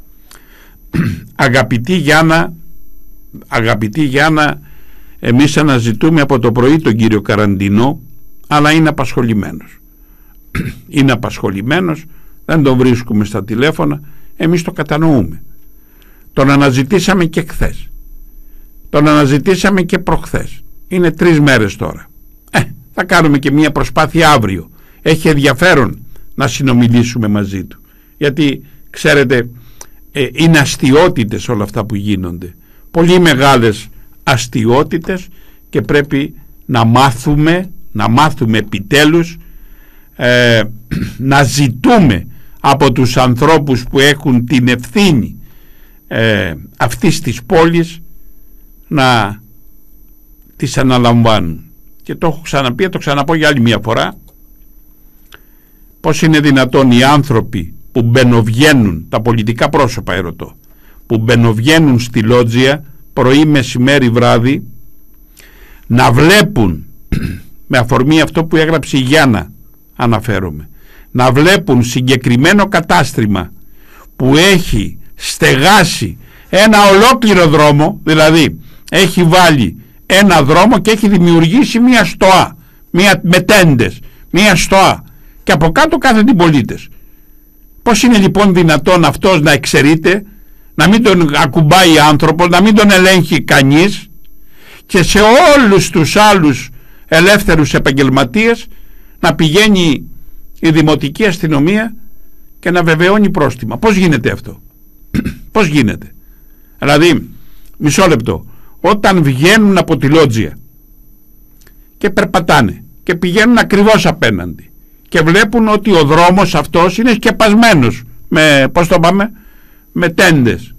Αγαπητή Γιάννα, εμείς αναζητούμε από το πρωί τον κύριο Καραντινό, αλλά είναι απασχολημένος. Είναι απασχολημένος, δεν τον βρίσκουμε στα τηλέφωνα, εμείς το κατανοούμε. Τον αναζητήσαμε και χθες. Τον αναζητήσαμε και προχθές. Είναι 3 μέρες τώρα. Θα κάνουμε και μια προσπάθεια αύριο. Έχει ενδιαφέρον να συνομιλήσουμε μαζί του. Γιατί, ξέρετε, είναι αστιότητες όλα αυτά που γίνονται. Πολύ μεγάλες αστιότητες και πρέπει να μάθουμε επιτέλους να ζητούμε από τους ανθρώπους που έχουν την ευθύνη αυτής της πόλης να τις αναλαμβάνουν. Και το έχω ξαναπεί, το ξαναπώ για άλλη μια φορά: πώς είναι δυνατόν οι άνθρωποι που μπαινοβγαίνουν, τα πολιτικά πρόσωπα ερωτώ, που μπαινοβγαίνουν στη λότζια πρωί, μεσημέρι, βράδυ, να βλέπουν, με αφορμή αυτό που έγραψε η Γιάννα αναφέρομαι, να βλέπουν συγκεκριμένο κατάστημα που έχει στεγάσει ένα ολόκληρο δρόμο, δηλαδή έχει βάλει ένα δρόμο και έχει δημιουργήσει μια στοά, με τέντες, μια στοά, και από κάτω κάθονται οι πολίτες. Πώς είναι λοιπόν δυνατόν αυτός να εξαιρείται, να μην τον ακουμπάει άνθρωπος, να μην τον ελέγχει κανείς, και σε όλους τους άλλους ελεύθερους επαγγελματίες να πηγαίνει η δημοτική αστυνομία και να βεβαιώνει πρόστιμα? Πώς γίνεται αυτό? Πώς γίνεται? Δηλαδή, μισό λεπτό, όταν βγαίνουν από τη λότζια και περπατάνε και πηγαίνουν ακριβώς απέναντι και βλέπουν ότι ο δρόμος αυτός είναι σκεπασμένος με, πώς το πάμε, με τέντες,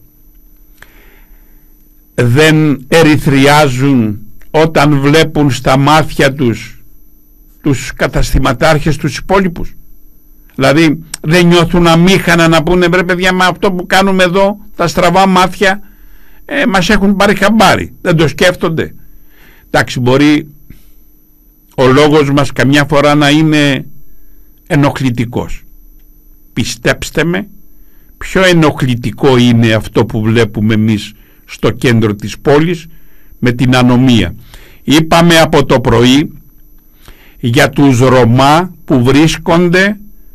δεν ερυθριάζουν όταν βλέπουν στα μάτια τους καταστηματάρχες, τους υπόλοιπους? Δηλαδή δεν νιώθουν αμήχανα να πούνε: βρε παιδιά, με αυτό που κάνουμε εδώ, τα στραβά μάτια, μας έχουν πάρει χαμπάρι? Δεν το σκέφτονται? Εντάξει, μπορεί ο λόγος μας καμιά φορά να είναι ενοχλητικός. Πιστέψτε με, πιο ενοχλητικό είναι αυτό που βλέπουμε εμείς στο κέντρο της πόλης με την ανομία. Είπαμε από το πρωί για τους Ρωμά που βρίσκονται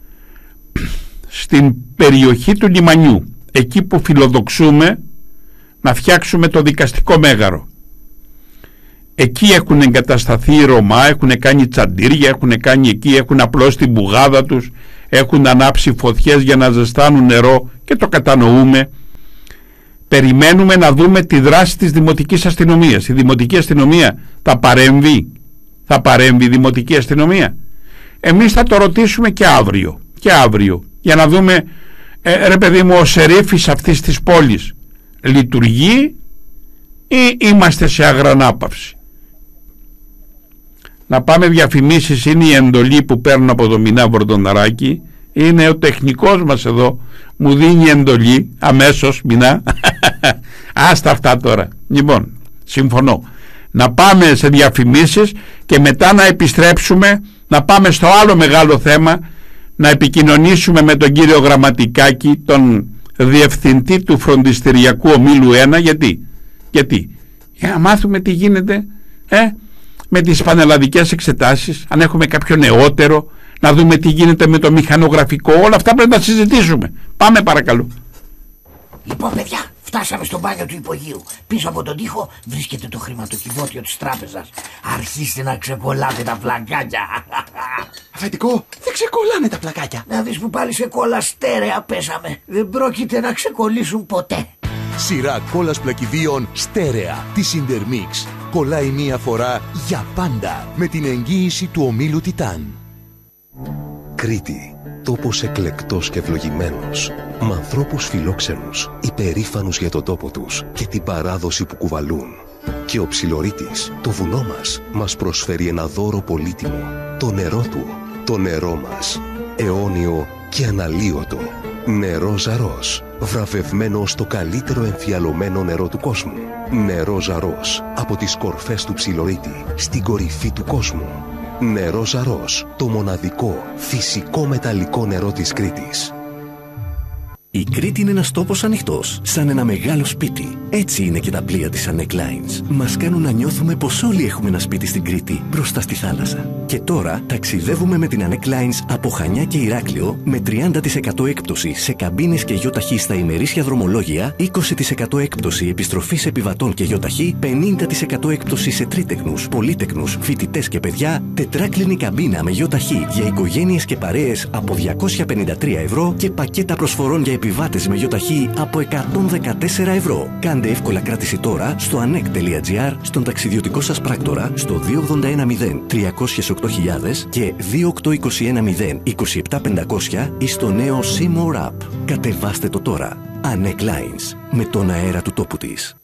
στην περιοχή του λιμανιού, εκεί που φιλοδοξούμε να φτιάξουμε το δικαστικό μέγαρο. Εκεί έχουν εγκατασταθεί οι Ρωμά, έχουν κάνει τσαντήρια, έχουν κάνει εκεί, έχουν απλώσει την μπουγάδα τους, έχουν ανάψει φωτιές για να ζεστάνουν νερό και το κατανοούμε. Περιμένουμε να δούμε τη δράση της Δημοτικής Αστυνομίας. Η Δημοτική Αστυνομία θα παρέμβει η Δημοτική Αστυνομία. Εμείς θα το ρωτήσουμε και αύριο για να δούμε, ρε παιδί μου, ο σερίφης αυτής της πόλης λειτουργεί ή είμαστε σε αγρανάπαυση. Να πάμε διαφημίσεις, είναι η εντολή που παίρνω από το Μινά Βορτοναράκη. Είναι ο τεχνικός μας εδώ, μου δίνει εντολή αμέσως. Μινά, άστα αυτά τώρα. Λοιπόν, συμφωνώ. Να πάμε σε διαφημίσεις και μετά να επιστρέψουμε, να πάμε στο άλλο μεγάλο θέμα, να επικοινωνήσουμε με τον κύριο Γραμματικάκη, τον διευθυντή του φροντιστηριακού ομίλου 1. Γιατί για να μάθουμε τι γίνεται με τις πανελλαδικές εξετάσεις, αν έχουμε κάποιο νεότερο, να δούμε τι γίνεται με το μηχανογραφικό. Όλα αυτά πρέπει να συζητήσουμε. Πάμε παρακαλώ. Λοιπόν παιδιά, φτάσαμε στο μπάνιο του υπογείου. Πίσω από τον τοίχο βρίσκεται το χρηματοκιβώτιο της τράπεζας. Αρχίστε να ξεκολλάτε τα πλακάκια. Αφεντικό, δεν ξεκολλάνε τα πλακάκια. Να δεις που πάλι σε κόλλα στέρεα πέσαμε. Δεν πρόκειται να ξεκολλήσουν ποτέ. Σειρά κόλλας πλακιδίων στέρεα της Intermix. Κολλάει μία φορά για πάντα με την εγγύηση του ομίλου Τιτάν. Κρήτη, τόπος εκλεκτός και ευλογημένος, με ανθρώπους φιλόξενους, υπερήφανους για τον τόπο τους και την παράδοση που κουβαλούν. Και ο Ψιλορίτης, το βουνό μας προσφέρει ένα δώρο πολύτιμο, το νερό του, το νερό μας, αιώνιο και αναλύωτο. Νερό Ζαρός, βραβευμένο στο καλύτερο εμφιαλωμένο νερό του κόσμου. Νερό Ζαρός, από τις κορφές του Ψιλορίτη, στην κορυφή του κόσμου. Νερό Ζαρός, το μοναδικό φυσικό μεταλλικό νερό της Κρήτης. Η Κρήτη είναι ένας τόπος ανοιχτός, σαν ένα μεγάλο σπίτι. Έτσι είναι και τα πλοία της Anek Lines. Μας κάνουν να νιώθουμε πως όλοι έχουμε ένα σπίτι στην Κρήτη, μπροστά στη θάλασσα. Και τώρα ταξιδεύουμε με την Anek Lines από Χανιά και Ηράκλειο με 30% έκπτωση σε καμπίνες και γιοταχή στα ημερήσια δρομολόγια, 20% έκπτωση επιστροφής επιβατών και γιοταχή, 50% έκπτωση σε τρίτεκνους, πολύτεκνους, φοιτητές και παιδιά, τετράκλινη καμπίνα με γιοταχή για οικογένειες και παρέες από 253 ευρώ και πακέτα προσφορών για επιβάτες με γιοταχή από 114 ευρώ. Κάντε εύκολα κράτηση τώρα στο anek.gr, στον ταξιδιωτικό σας πράκτορα, στο 2810 308.000 και 28210 27500 ή στο νέο Seymour App. Κατεβάστε το τώρα. Anek Lines, με τον αέρα του τόπου της.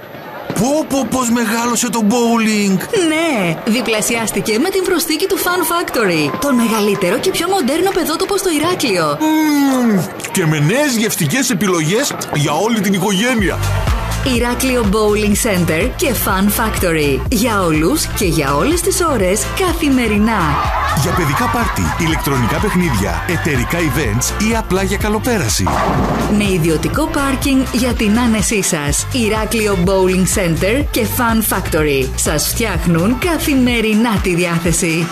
Πώς μεγάλωσε το bowling! Ναι, διπλασιάστηκε με την προσθήκη του Fun Factory. Το μεγαλύτερο και πιο μοντέρνο παιδότοπο στο Ηράκλειο. Και με νέες γευστικές επιλογές για όλη την οικογένεια. Ηράκλειο Bowling Center και Fun Factory. Για όλους και για όλες τις ώρες, καθημερινά. Για παιδικά πάρτι, ηλεκτρονικά παιχνίδια, εταιρικά events ή απλά για καλοπέραση. Με ιδιωτικό πάρκινγκ για την άνεσή σας. Ηράκλειο Bowling Center και Fun Factory. Σας φτιάχνουν καθημερινά τη διάθεση.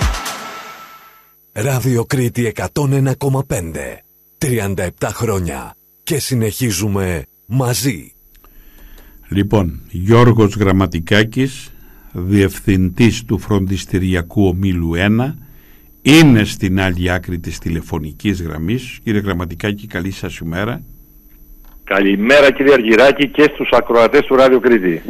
Ράδιο Κρήτη 101,5. 37 χρόνια. Και συνεχίζουμε μαζί. Λοιπόν, Γιώργος Γραμματικάκης, διευθυντής του φροντιστηριακού ομίλου 1, είναι στην άλλη άκρη της τηλεφωνικής γραμμής. Κύριε Γραμματικάκη, καλή σας ημέρα. Καλημέρα κύριε Αργυράκη και στους ακροατές του Ράδιο Κρήτη.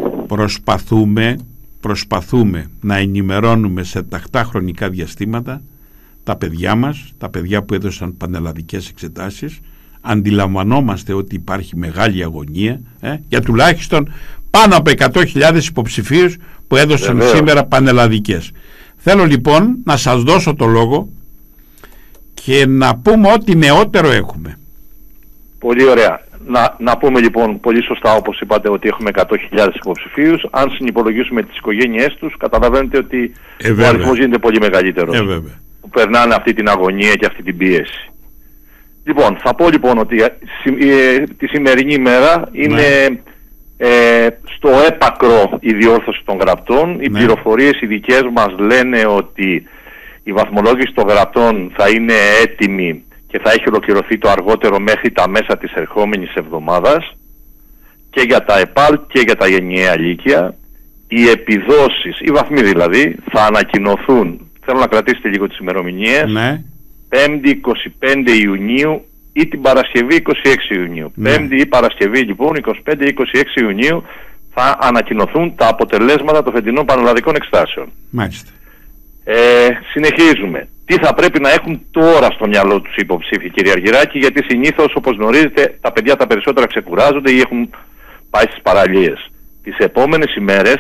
Προσπαθούμε να ενημερώνουμε σε τακτά χρονικά διαστήματα τα παιδιά μας, τα παιδιά που έδωσαν πανελλαδικές εξετάσεις. Αντιλαμβανόμαστε ότι υπάρχει μεγάλη αγωνία για τουλάχιστον πάνω από 100.000 υποψηφίους που έδωσαν σήμερα πανελλαδικές. Θέλω λοιπόν να σας δώσω το λόγο και να πούμε ό,τι νεότερο έχουμε. Πολύ ωραία. Να πούμε λοιπόν πολύ σωστά, όπως είπατε, ότι έχουμε 100.000 υποψηφίους. Αν συνυπολογίσουμε τις οικογένειές τους, καταλαβαίνετε ότι ο αριθμός γίνεται πολύ μεγαλύτερος. Που περνάνε αυτή την αγωνία και αυτή την πίεση. Λοιπόν, θα πω λοιπόν ότι τη σημερινή ημέρα είναι στο έπακρο η διόρθωση των γραπτών. Οι πληροφορίες οι δικές μας λένε ότι η βαθμολόγηση των γραπτών θα είναι έτοιμη και θα έχει ολοκληρωθεί το αργότερο μέχρι τα μέσα της ερχόμενης εβδομάδας και για τα ΕΠΑΛ και για τα γενιαία λύκεια. οι επιδόσεις, οι βαθμοί δηλαδή, θα ανακοινωθούν, θέλω να κρατήσετε λίγο τις ημερομηνίες, ναι. 5η 25 Ιουνίου ή την Παρασκευή 26 Ιουνίου. Ναι. 5η ή Παρασκευή λοιπόν 25 ή 26 Ιουνίου θα ανακοινωθούν τα αποτελέσματα των φετινών πανελλαδικών εξετάσεων. Μάλιστα. Συνεχίζουμε. Τι θα πρέπει να έχουν τώρα στο μυαλό τους οι υποψήφοι, κύριε Αργυράκη, γιατί συνήθως, όπως γνωρίζετε, τα παιδιά τα περισσότερα ξεκουράζονται ή έχουν πάει στις παραλίες. Τις επόμενες ημέρες,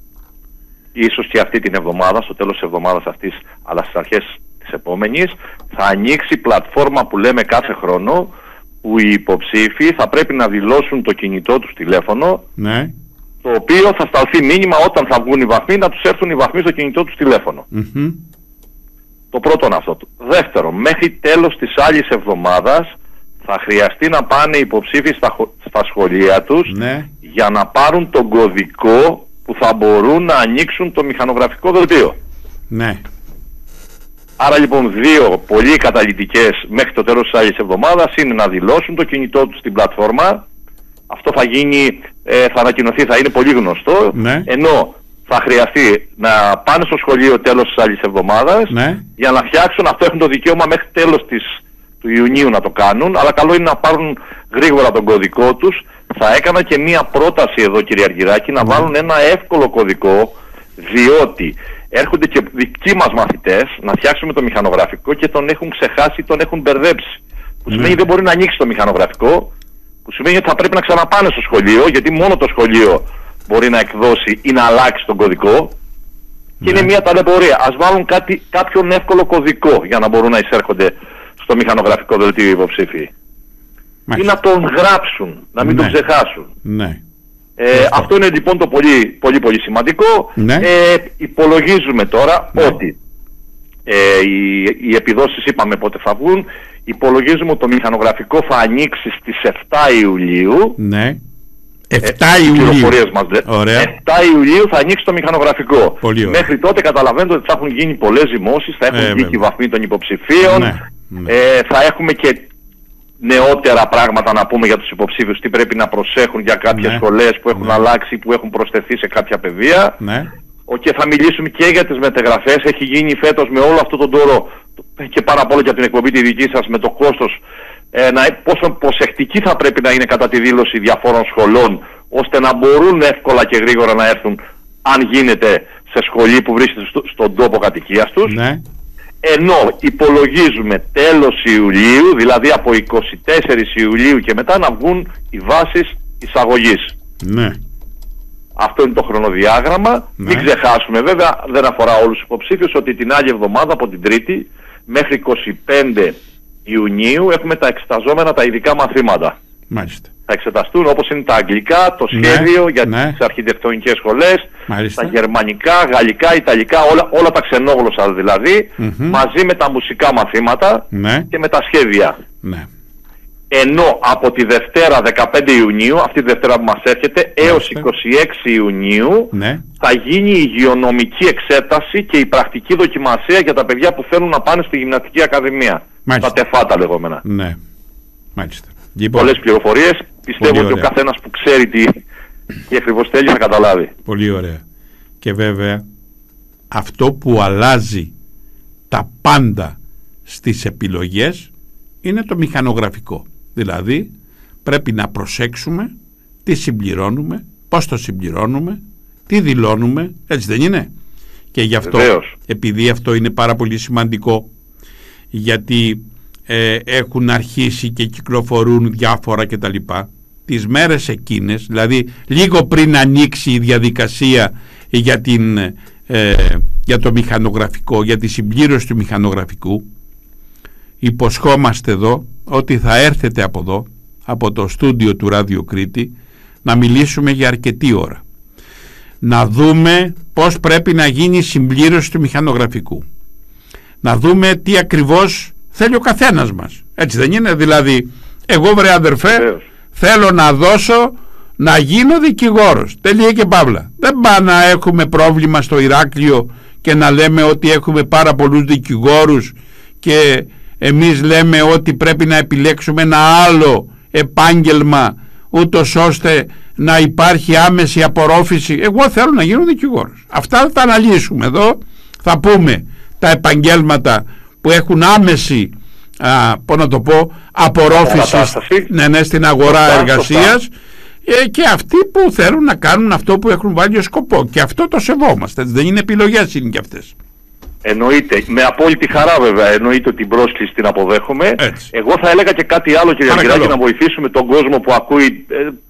ίσως και αυτή την εβδομάδα, στο τέλος της εβδομάδας αυτής, αλλά στις αρχές της επόμενης, θα ανοίξει η πλατφόρμα που λέμε κάθε χρόνο, που οι υποψήφοι θα πρέπει να δηλώσουν το κινητό τους τηλέφωνο, ναι. το οποίο θα σταλθεί μήνυμα όταν θα βγουν οι βαθμοί, να τους έρθουν οι βαθμοί στο κινητό τους τηλέφωνο. Το πρώτο είναι αυτό. Δεύτερο, μέχρι τέλος της άλλης εβδομάδας θα χρειαστεί να πάνε οι υποψήφοι στα σχολεία τους, ναι. για να πάρουν τον κωδικό που θα μπορούν να ανοίξουν το μηχανογραφικό δελτίο. Ναι. Άρα λοιπόν δύο πολύ καταλυτικές μέχρι το τέλος της άλλης εβδομάδας είναι να δηλώσουν το κινητό τους στην πλατφόρμα. Αυτό θα γίνει, θα ανακοινωθεί, θα είναι πολύ γνωστό, ναι. Ενώ θα χρειαστεί να πάνε στο σχολείο τέλος της άλλης εβδομάδας, ναι. για να φτιάξουν, αυτό έχουν το δικαίωμα μέχρι τέλος του Ιουνίου να το κάνουν, αλλά καλό είναι να πάρουν γρήγορα τον κωδικό τους. Θα έκανα και μία πρόταση εδώ, κύριε Αργυράκη, να βάλουν ένα εύκολο κωδικό, διότι έρχονται και δικοί μας μαθητές να φτιάξουμε το μηχανογραφικό και τον έχουν ξεχάσει, τον έχουν μπερδέψει. Που σημαίνει δεν μπορεί να ανοίξει το μηχανογραφικό, που σημαίνει ότι θα πρέπει να ξαναπάνε στο σχολείο, γιατί μόνο το σχολείο μπορεί να εκδώσει ή να αλλάξει τον κωδικό. Και είναι μια ταλαιπωρία. Ας βάλουν κάποιον εύκολο κωδικό για να μπορούν να εισέρχονται στο μηχανογραφικό δελτίο υποψήφοι. Ή να τον γράψουν, να μην τον ξεχάσουν. Ναι. Αυτό είναι λοιπόν το πολύ σημαντικό. Ναι. Υπολογίζουμε τώρα ότι οι επιδόσεις είπαμε πότε θα βγουν. Υπολογίζουμε ότι το μηχανογραφικό θα ανοίξει στις 7 Ιουλίου. Ναι. 7 Ιουλίου. Ωραία. 7 Ιουλίου θα ανοίξει το μηχανογραφικό. Μέχρι τότε καταλαβαίνετε ότι θα έχουν γίνει πολλές ζυμώσεις, θα έχουν βγει και οι βαθμοί των υποψηφίων. Ναι. Θα έχουμε και νεότερα πράγματα να πούμε για τους υποψήφιους, τι πρέπει να προσέχουν για κάποιες σχολές που έχουν αλλάξει, που έχουν προσθεθεί σε κάποια πεδία. Ναι. Και θα μιλήσουμε και για τις μεταγραφές. Έχει γίνει φέτος με όλο αυτό τον τόρο και πάρα απ' όλα για την εκπομπή τη δική σας με το κόστος, πόσο προσεκτικοί θα πρέπει να είναι κατά τη δήλωση διαφόρων σχολών, ώστε να μπορούν εύκολα και γρήγορα να έρθουν, αν γίνεται, σε σχολή που βρίσκεται στον τόπο κατοικίας τους. Ναι. Ενώ υπολογίζουμε τέλος Ιουλίου, δηλαδή από 24 Ιουλίου και μετά, να βγουν οι βάσεις εισαγωγής. Ναι. Αυτό είναι το χρονοδιάγραμμα. Ναι. Μην ξεχάσουμε βέβαια, δεν αφορά όλους τους υποψήφιους, ότι την άλλη εβδομάδα από την Τρίτη μέχρι 25 Ιουνίου έχουμε τα εξεταζόμενα τα ειδικά μαθήματα. Μάλιστα. Θα εξεταστούν όπως είναι τα αγγλικά, το σχέδιο για τις αρχιτεκτονικές σχολές, τα γερμανικά, γαλλικά, ιταλικά, όλα τα ξενόγλωσσα δηλαδή, μαζί με τα μουσικά μαθήματα και με τα σχέδια. Ναι. Ενώ από τη Δευτέρα 15 Ιουνίου, αυτή τη Δευτέρα που μας έρχεται, έως 26 Ιουνίου θα γίνει η υγειονομική εξέταση και η πρακτική δοκιμασία για τα παιδιά που θέλουν να πάνε στη γυμναστική ακαδημία. Μάλιστα. Τα τεφάτα λεγόμενα. Ναι. Μάλιστα. Πολλές πληροφορίες. Πιστεύω ότι ο καθένας που ξέρει τι ακριβώς θέλει να καταλάβει. Πολύ ωραία. Και βέβαια αυτό που αλλάζει τα πάντα στις επιλογές είναι το μηχανογραφικό. Δηλαδή πρέπει να προσέξουμε τι συμπληρώνουμε, πώς το συμπληρώνουμε, τι δηλώνουμε, έτσι δεν είναι? Και γι' αυτό, επειδή αυτό είναι πάρα πολύ σημαντικό, γιατί έχουν αρχίσει και κυκλοφορούν διάφορα κτλ. Τις μέρες εκείνες, δηλαδή λίγο πριν ανοίξει η διαδικασία για το μηχανογραφικό, για τη συμπλήρωση του μηχανογραφικού, υποσχόμαστε εδώ ότι θα έρθετε από εδώ, από το στούντιο του Ράδιο Κρήτη, να μιλήσουμε για αρκετή ώρα, να δούμε πώς πρέπει να γίνει η συμπλήρωση του μηχανογραφικού, να δούμε τι ακριβώς θέλει ο καθένας μας, έτσι δεν είναι? Δηλαδή εγώ, βρε αδερφέ, θέλω να δώσω να γίνω δικηγόρος, τελεία και παύλα. Δεν πάει να έχουμε πρόβλημα στο Ηράκλειο και να λέμε ότι έχουμε πάρα πολλούς δικηγόρους και εμείς λέμε ότι πρέπει να επιλέξουμε ένα άλλο επάγγελμα ούτως ώστε να υπάρχει άμεση απορρόφηση. Εγώ θέλω να γίνω δικηγόρος. Αυτά θα τα αναλύσουμε εδώ. Θα πούμε τα επαγγέλματα που έχουν άμεση απορρόφηση στην αγορά εργασίας, και αυτοί που θέλουν να κάνουν αυτό που έχουν βάλει ως σκοπό, και αυτό το σεβόμαστε. Δεν είναι επιλογές, είναι και αυτές. Εννοείται, με απόλυτη χαρά βέβαια, εννοείται ότι την πρόσκληση την αποδέχομαι. Έτσι. Εγώ θα έλεγα και κάτι άλλο, κύριε Αργυράκη, να βοηθήσουμε τον κόσμο που ακούει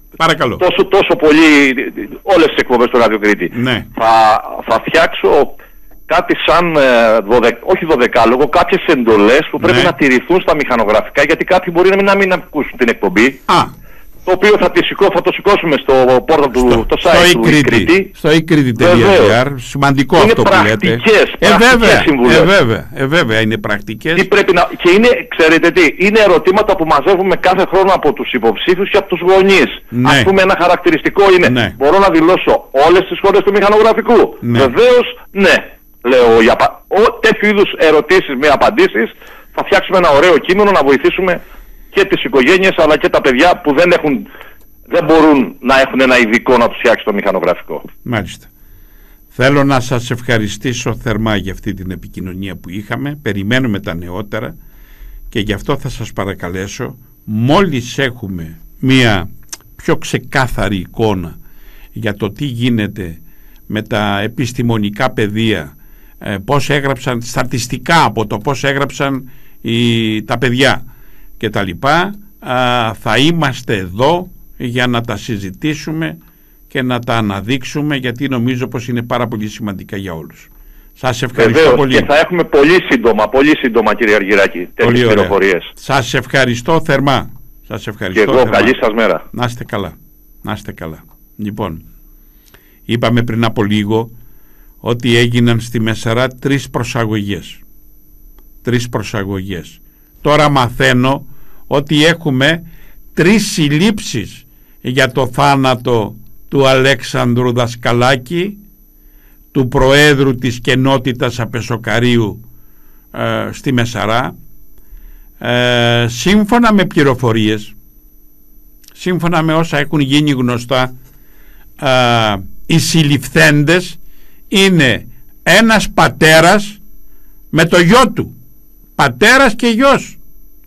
τόσο πολύ όλες τις εκπομπές του Ράδιο Κρήτη. Ναι. Θα φτιάξω κάτι σαν, όχι δωδεκάλογο, κάποιες εντολές που πρέπει να τηρηθούν στα μηχανογραφικά, γιατί κάποιοι μπορεί να μην ακούσουν την εκπομπή. Το οποίο θα το σηκώσουμε στο πόρτα του, το site του Κρήτη. Στο eCriti.gr. Σημαντικό αυτό που λέτε. Είναι πρακτικές συμβουλές. Βέβαια είναι πρακτικές. Και είναι, ξέρετε τι, είναι ερωτήματα που μαζεύουμε κάθε χρόνο από τους υποψήφιους και από τους γονείς. Ναι. Ας πούμε, ένα χαρακτηριστικό είναι, μπορώ να δηλώσω όλες τις σχολές του μηχανογραφικού. Ναι. Βεβαίως, ναι. Λέω, τέτοιου είδους ερωτήσεις με απαντήσεις, θα φτιάξουμε ένα ωραίο κείμενο να βοηθήσουμε και τις οικογένειες αλλά και τα παιδιά που δεν μπορούν να έχουν ένα ειδικό να τους φτιάξει το μηχανογραφικό. Μάλιστα. Θέλω να σας ευχαριστήσω θερμά για αυτή την επικοινωνία που είχαμε. Περιμένουμε τα νεότερα και γι' αυτό θα σας παρακαλέσω, μόλις έχουμε μία πιο ξεκάθαρη εικόνα για το τι γίνεται με τα επιστημονικά πεδία, πώς έγραψαν στατιστικά από το πώς έγραψαν τα παιδιά και τα λοιπά, θα είμαστε εδώ για να τα συζητήσουμε και να τα αναδείξουμε, γιατί νομίζω πως είναι πάρα πολύ σημαντικά για όλους. Σας ευχαριστώ πολύ. Και θα έχουμε πολύ σύντομα κύριε Αργυράκη τέτοιες πληροφορίες. Σας ευχαριστώ θερμά. Σας ευχαριστώ και εγώ θερμά. Καλή σας μέρα. Να είστε καλά. Να είστε καλά. Λοιπόν, είπαμε πριν από λίγο ότι έγιναν στη Μεσαρά 3 προσαγωγές. 3 προσαγωγές. Τώρα μαθαίνω ότι έχουμε 3 συλλήψεις για το θάνατο του Αλέξανδρου Δασκαλάκη, του Προέδρου της Κενότητας Απεσοκαρίου στη Μεσαρά. Σύμφωνα με πληροφορίες, σύμφωνα με όσα έχουν γίνει γνωστά, οι συλληφθέντες είναι ένας πατέρας με το γιο του, πατέρας και γιος,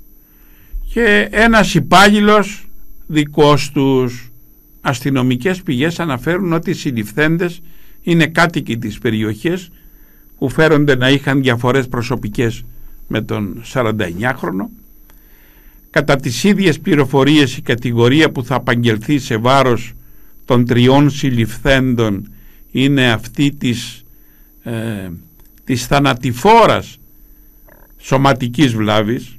και ένας υπάλληλος δικός τους. Αστυνομικές πηγές αναφέρουν ότι οι συλληφθέντες είναι κάτοικοι της περιοχής που φέρονται να είχαν διαφορές προσωπικές με τον 49χρονο. Κατά τις ίδιες πληροφορίες, η κατηγορία που θα απαγγελθεί σε βάρος των 3 συλληφθέντων είναι αυτή της θανατηφόρας σωματικής βλάβης.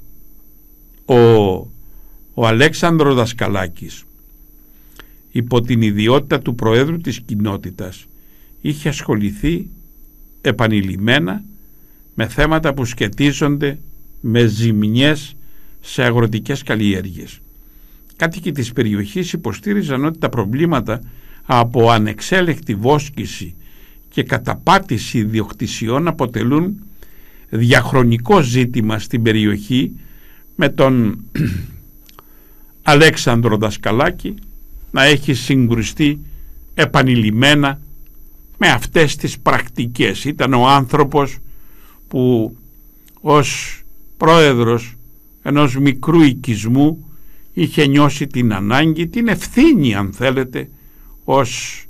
Ο Αλέξανδρος Δασκαλάκης, υπό την ιδιότητα του Προέδρου της κοινότητας, είχε ασχοληθεί επανειλημμένα με θέματα που σχετίζονται με ζημιές σε αγροτικές καλλιέργειες. Κάτοικοι της περιοχής υποστήριζαν ότι τα προβλήματα από ανεξέλεκτη βόσκηση και καταπάτηση ιδιοκτησιών αποτελούν διαχρονικό ζήτημα στην περιοχή, με τον Αλέξανδρο Δασκαλάκη να έχει συγκρουστεί επανειλημμένα με αυτές τις πρακτικές. Ήταν ο άνθρωπος που ως πρόεδρος ενός μικρού οικισμού είχε νιώσει την ανάγκη, την ευθύνη αν θέλετε, ως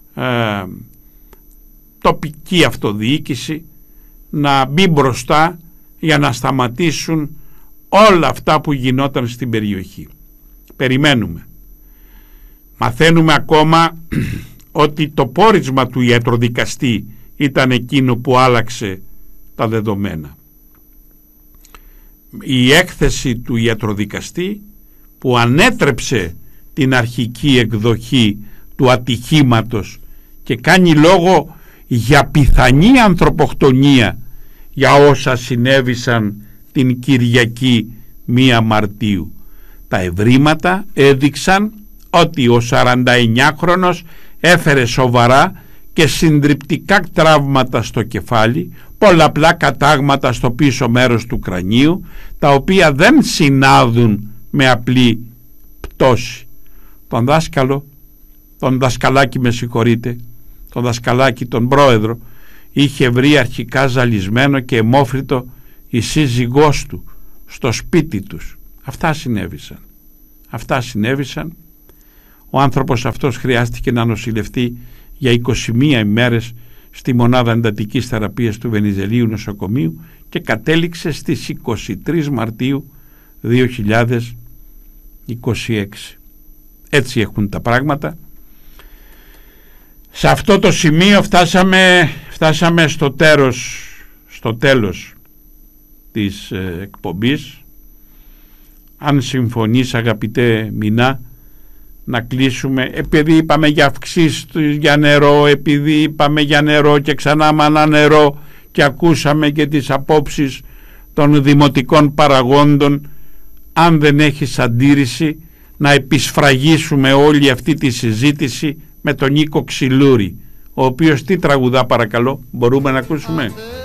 τοπική αυτοδιοίκηση να μπει μπροστά για να σταματήσουν όλα αυτά που γινόταν στην περιοχή. Περιμένουμε. Μαθαίνουμε ακόμα ότι το πόρισμα του ιατροδικαστή ήταν εκείνο που άλλαξε τα δεδομένα. Η έκθεση του ιατροδικαστή που ανέτρεψε την αρχική εκδοχή του ατυχήματος και κάνει λόγο για πιθανή ανθρωποκτονία για όσα συνέβησαν την Κυριακή 1 Μαρτίου. Τα ευρήματα έδειξαν ότι ο 49χρονος έφερε σοβαρά και συντριπτικά τραύματα στο κεφάλι, πολλαπλά κατάγματα στο πίσω μέρος του κρανίου, τα οποία δεν συνάδουν με απλή πτώση. τον δάσκαλο, τον Δασκαλάκη με συγχωρείτε, τον Δασκαλάκη τον πρόεδρο, είχε βρει αρχικά ζαλισμένο και αιμόφριτο η σύζυγός του στο σπίτι τους. Αυτά συνέβησαν. Ο άνθρωπος αυτός χρειάστηκε να νοσηλευτεί για 21 ημέρες στη μονάδα εντατικής θεραπείας του Βενιζελίου νοσοκομείου και κατέληξε στις 23 Μαρτίου 2026. Έτσι έχουν τα πράγματα. Σε αυτό το σημείο φτάσαμε στο τέλος της εκπομπής. Αν συμφωνείς αγαπητέ Μινά, να κλείσουμε, επειδή είπαμε για αυξήσεις για νερό, επειδή είπαμε για νερό και ξανά μάνα νερό και ακούσαμε και τις απόψεις των δημοτικών παραγόντων, αν δεν έχεις αντίρρηση να επισφραγίσουμε όλη αυτή τη συζήτηση με τον Νίκο Ξυλούρη, ο οποίος τι τραγουδά παρακαλώ, μπορούμε να ακούσουμε?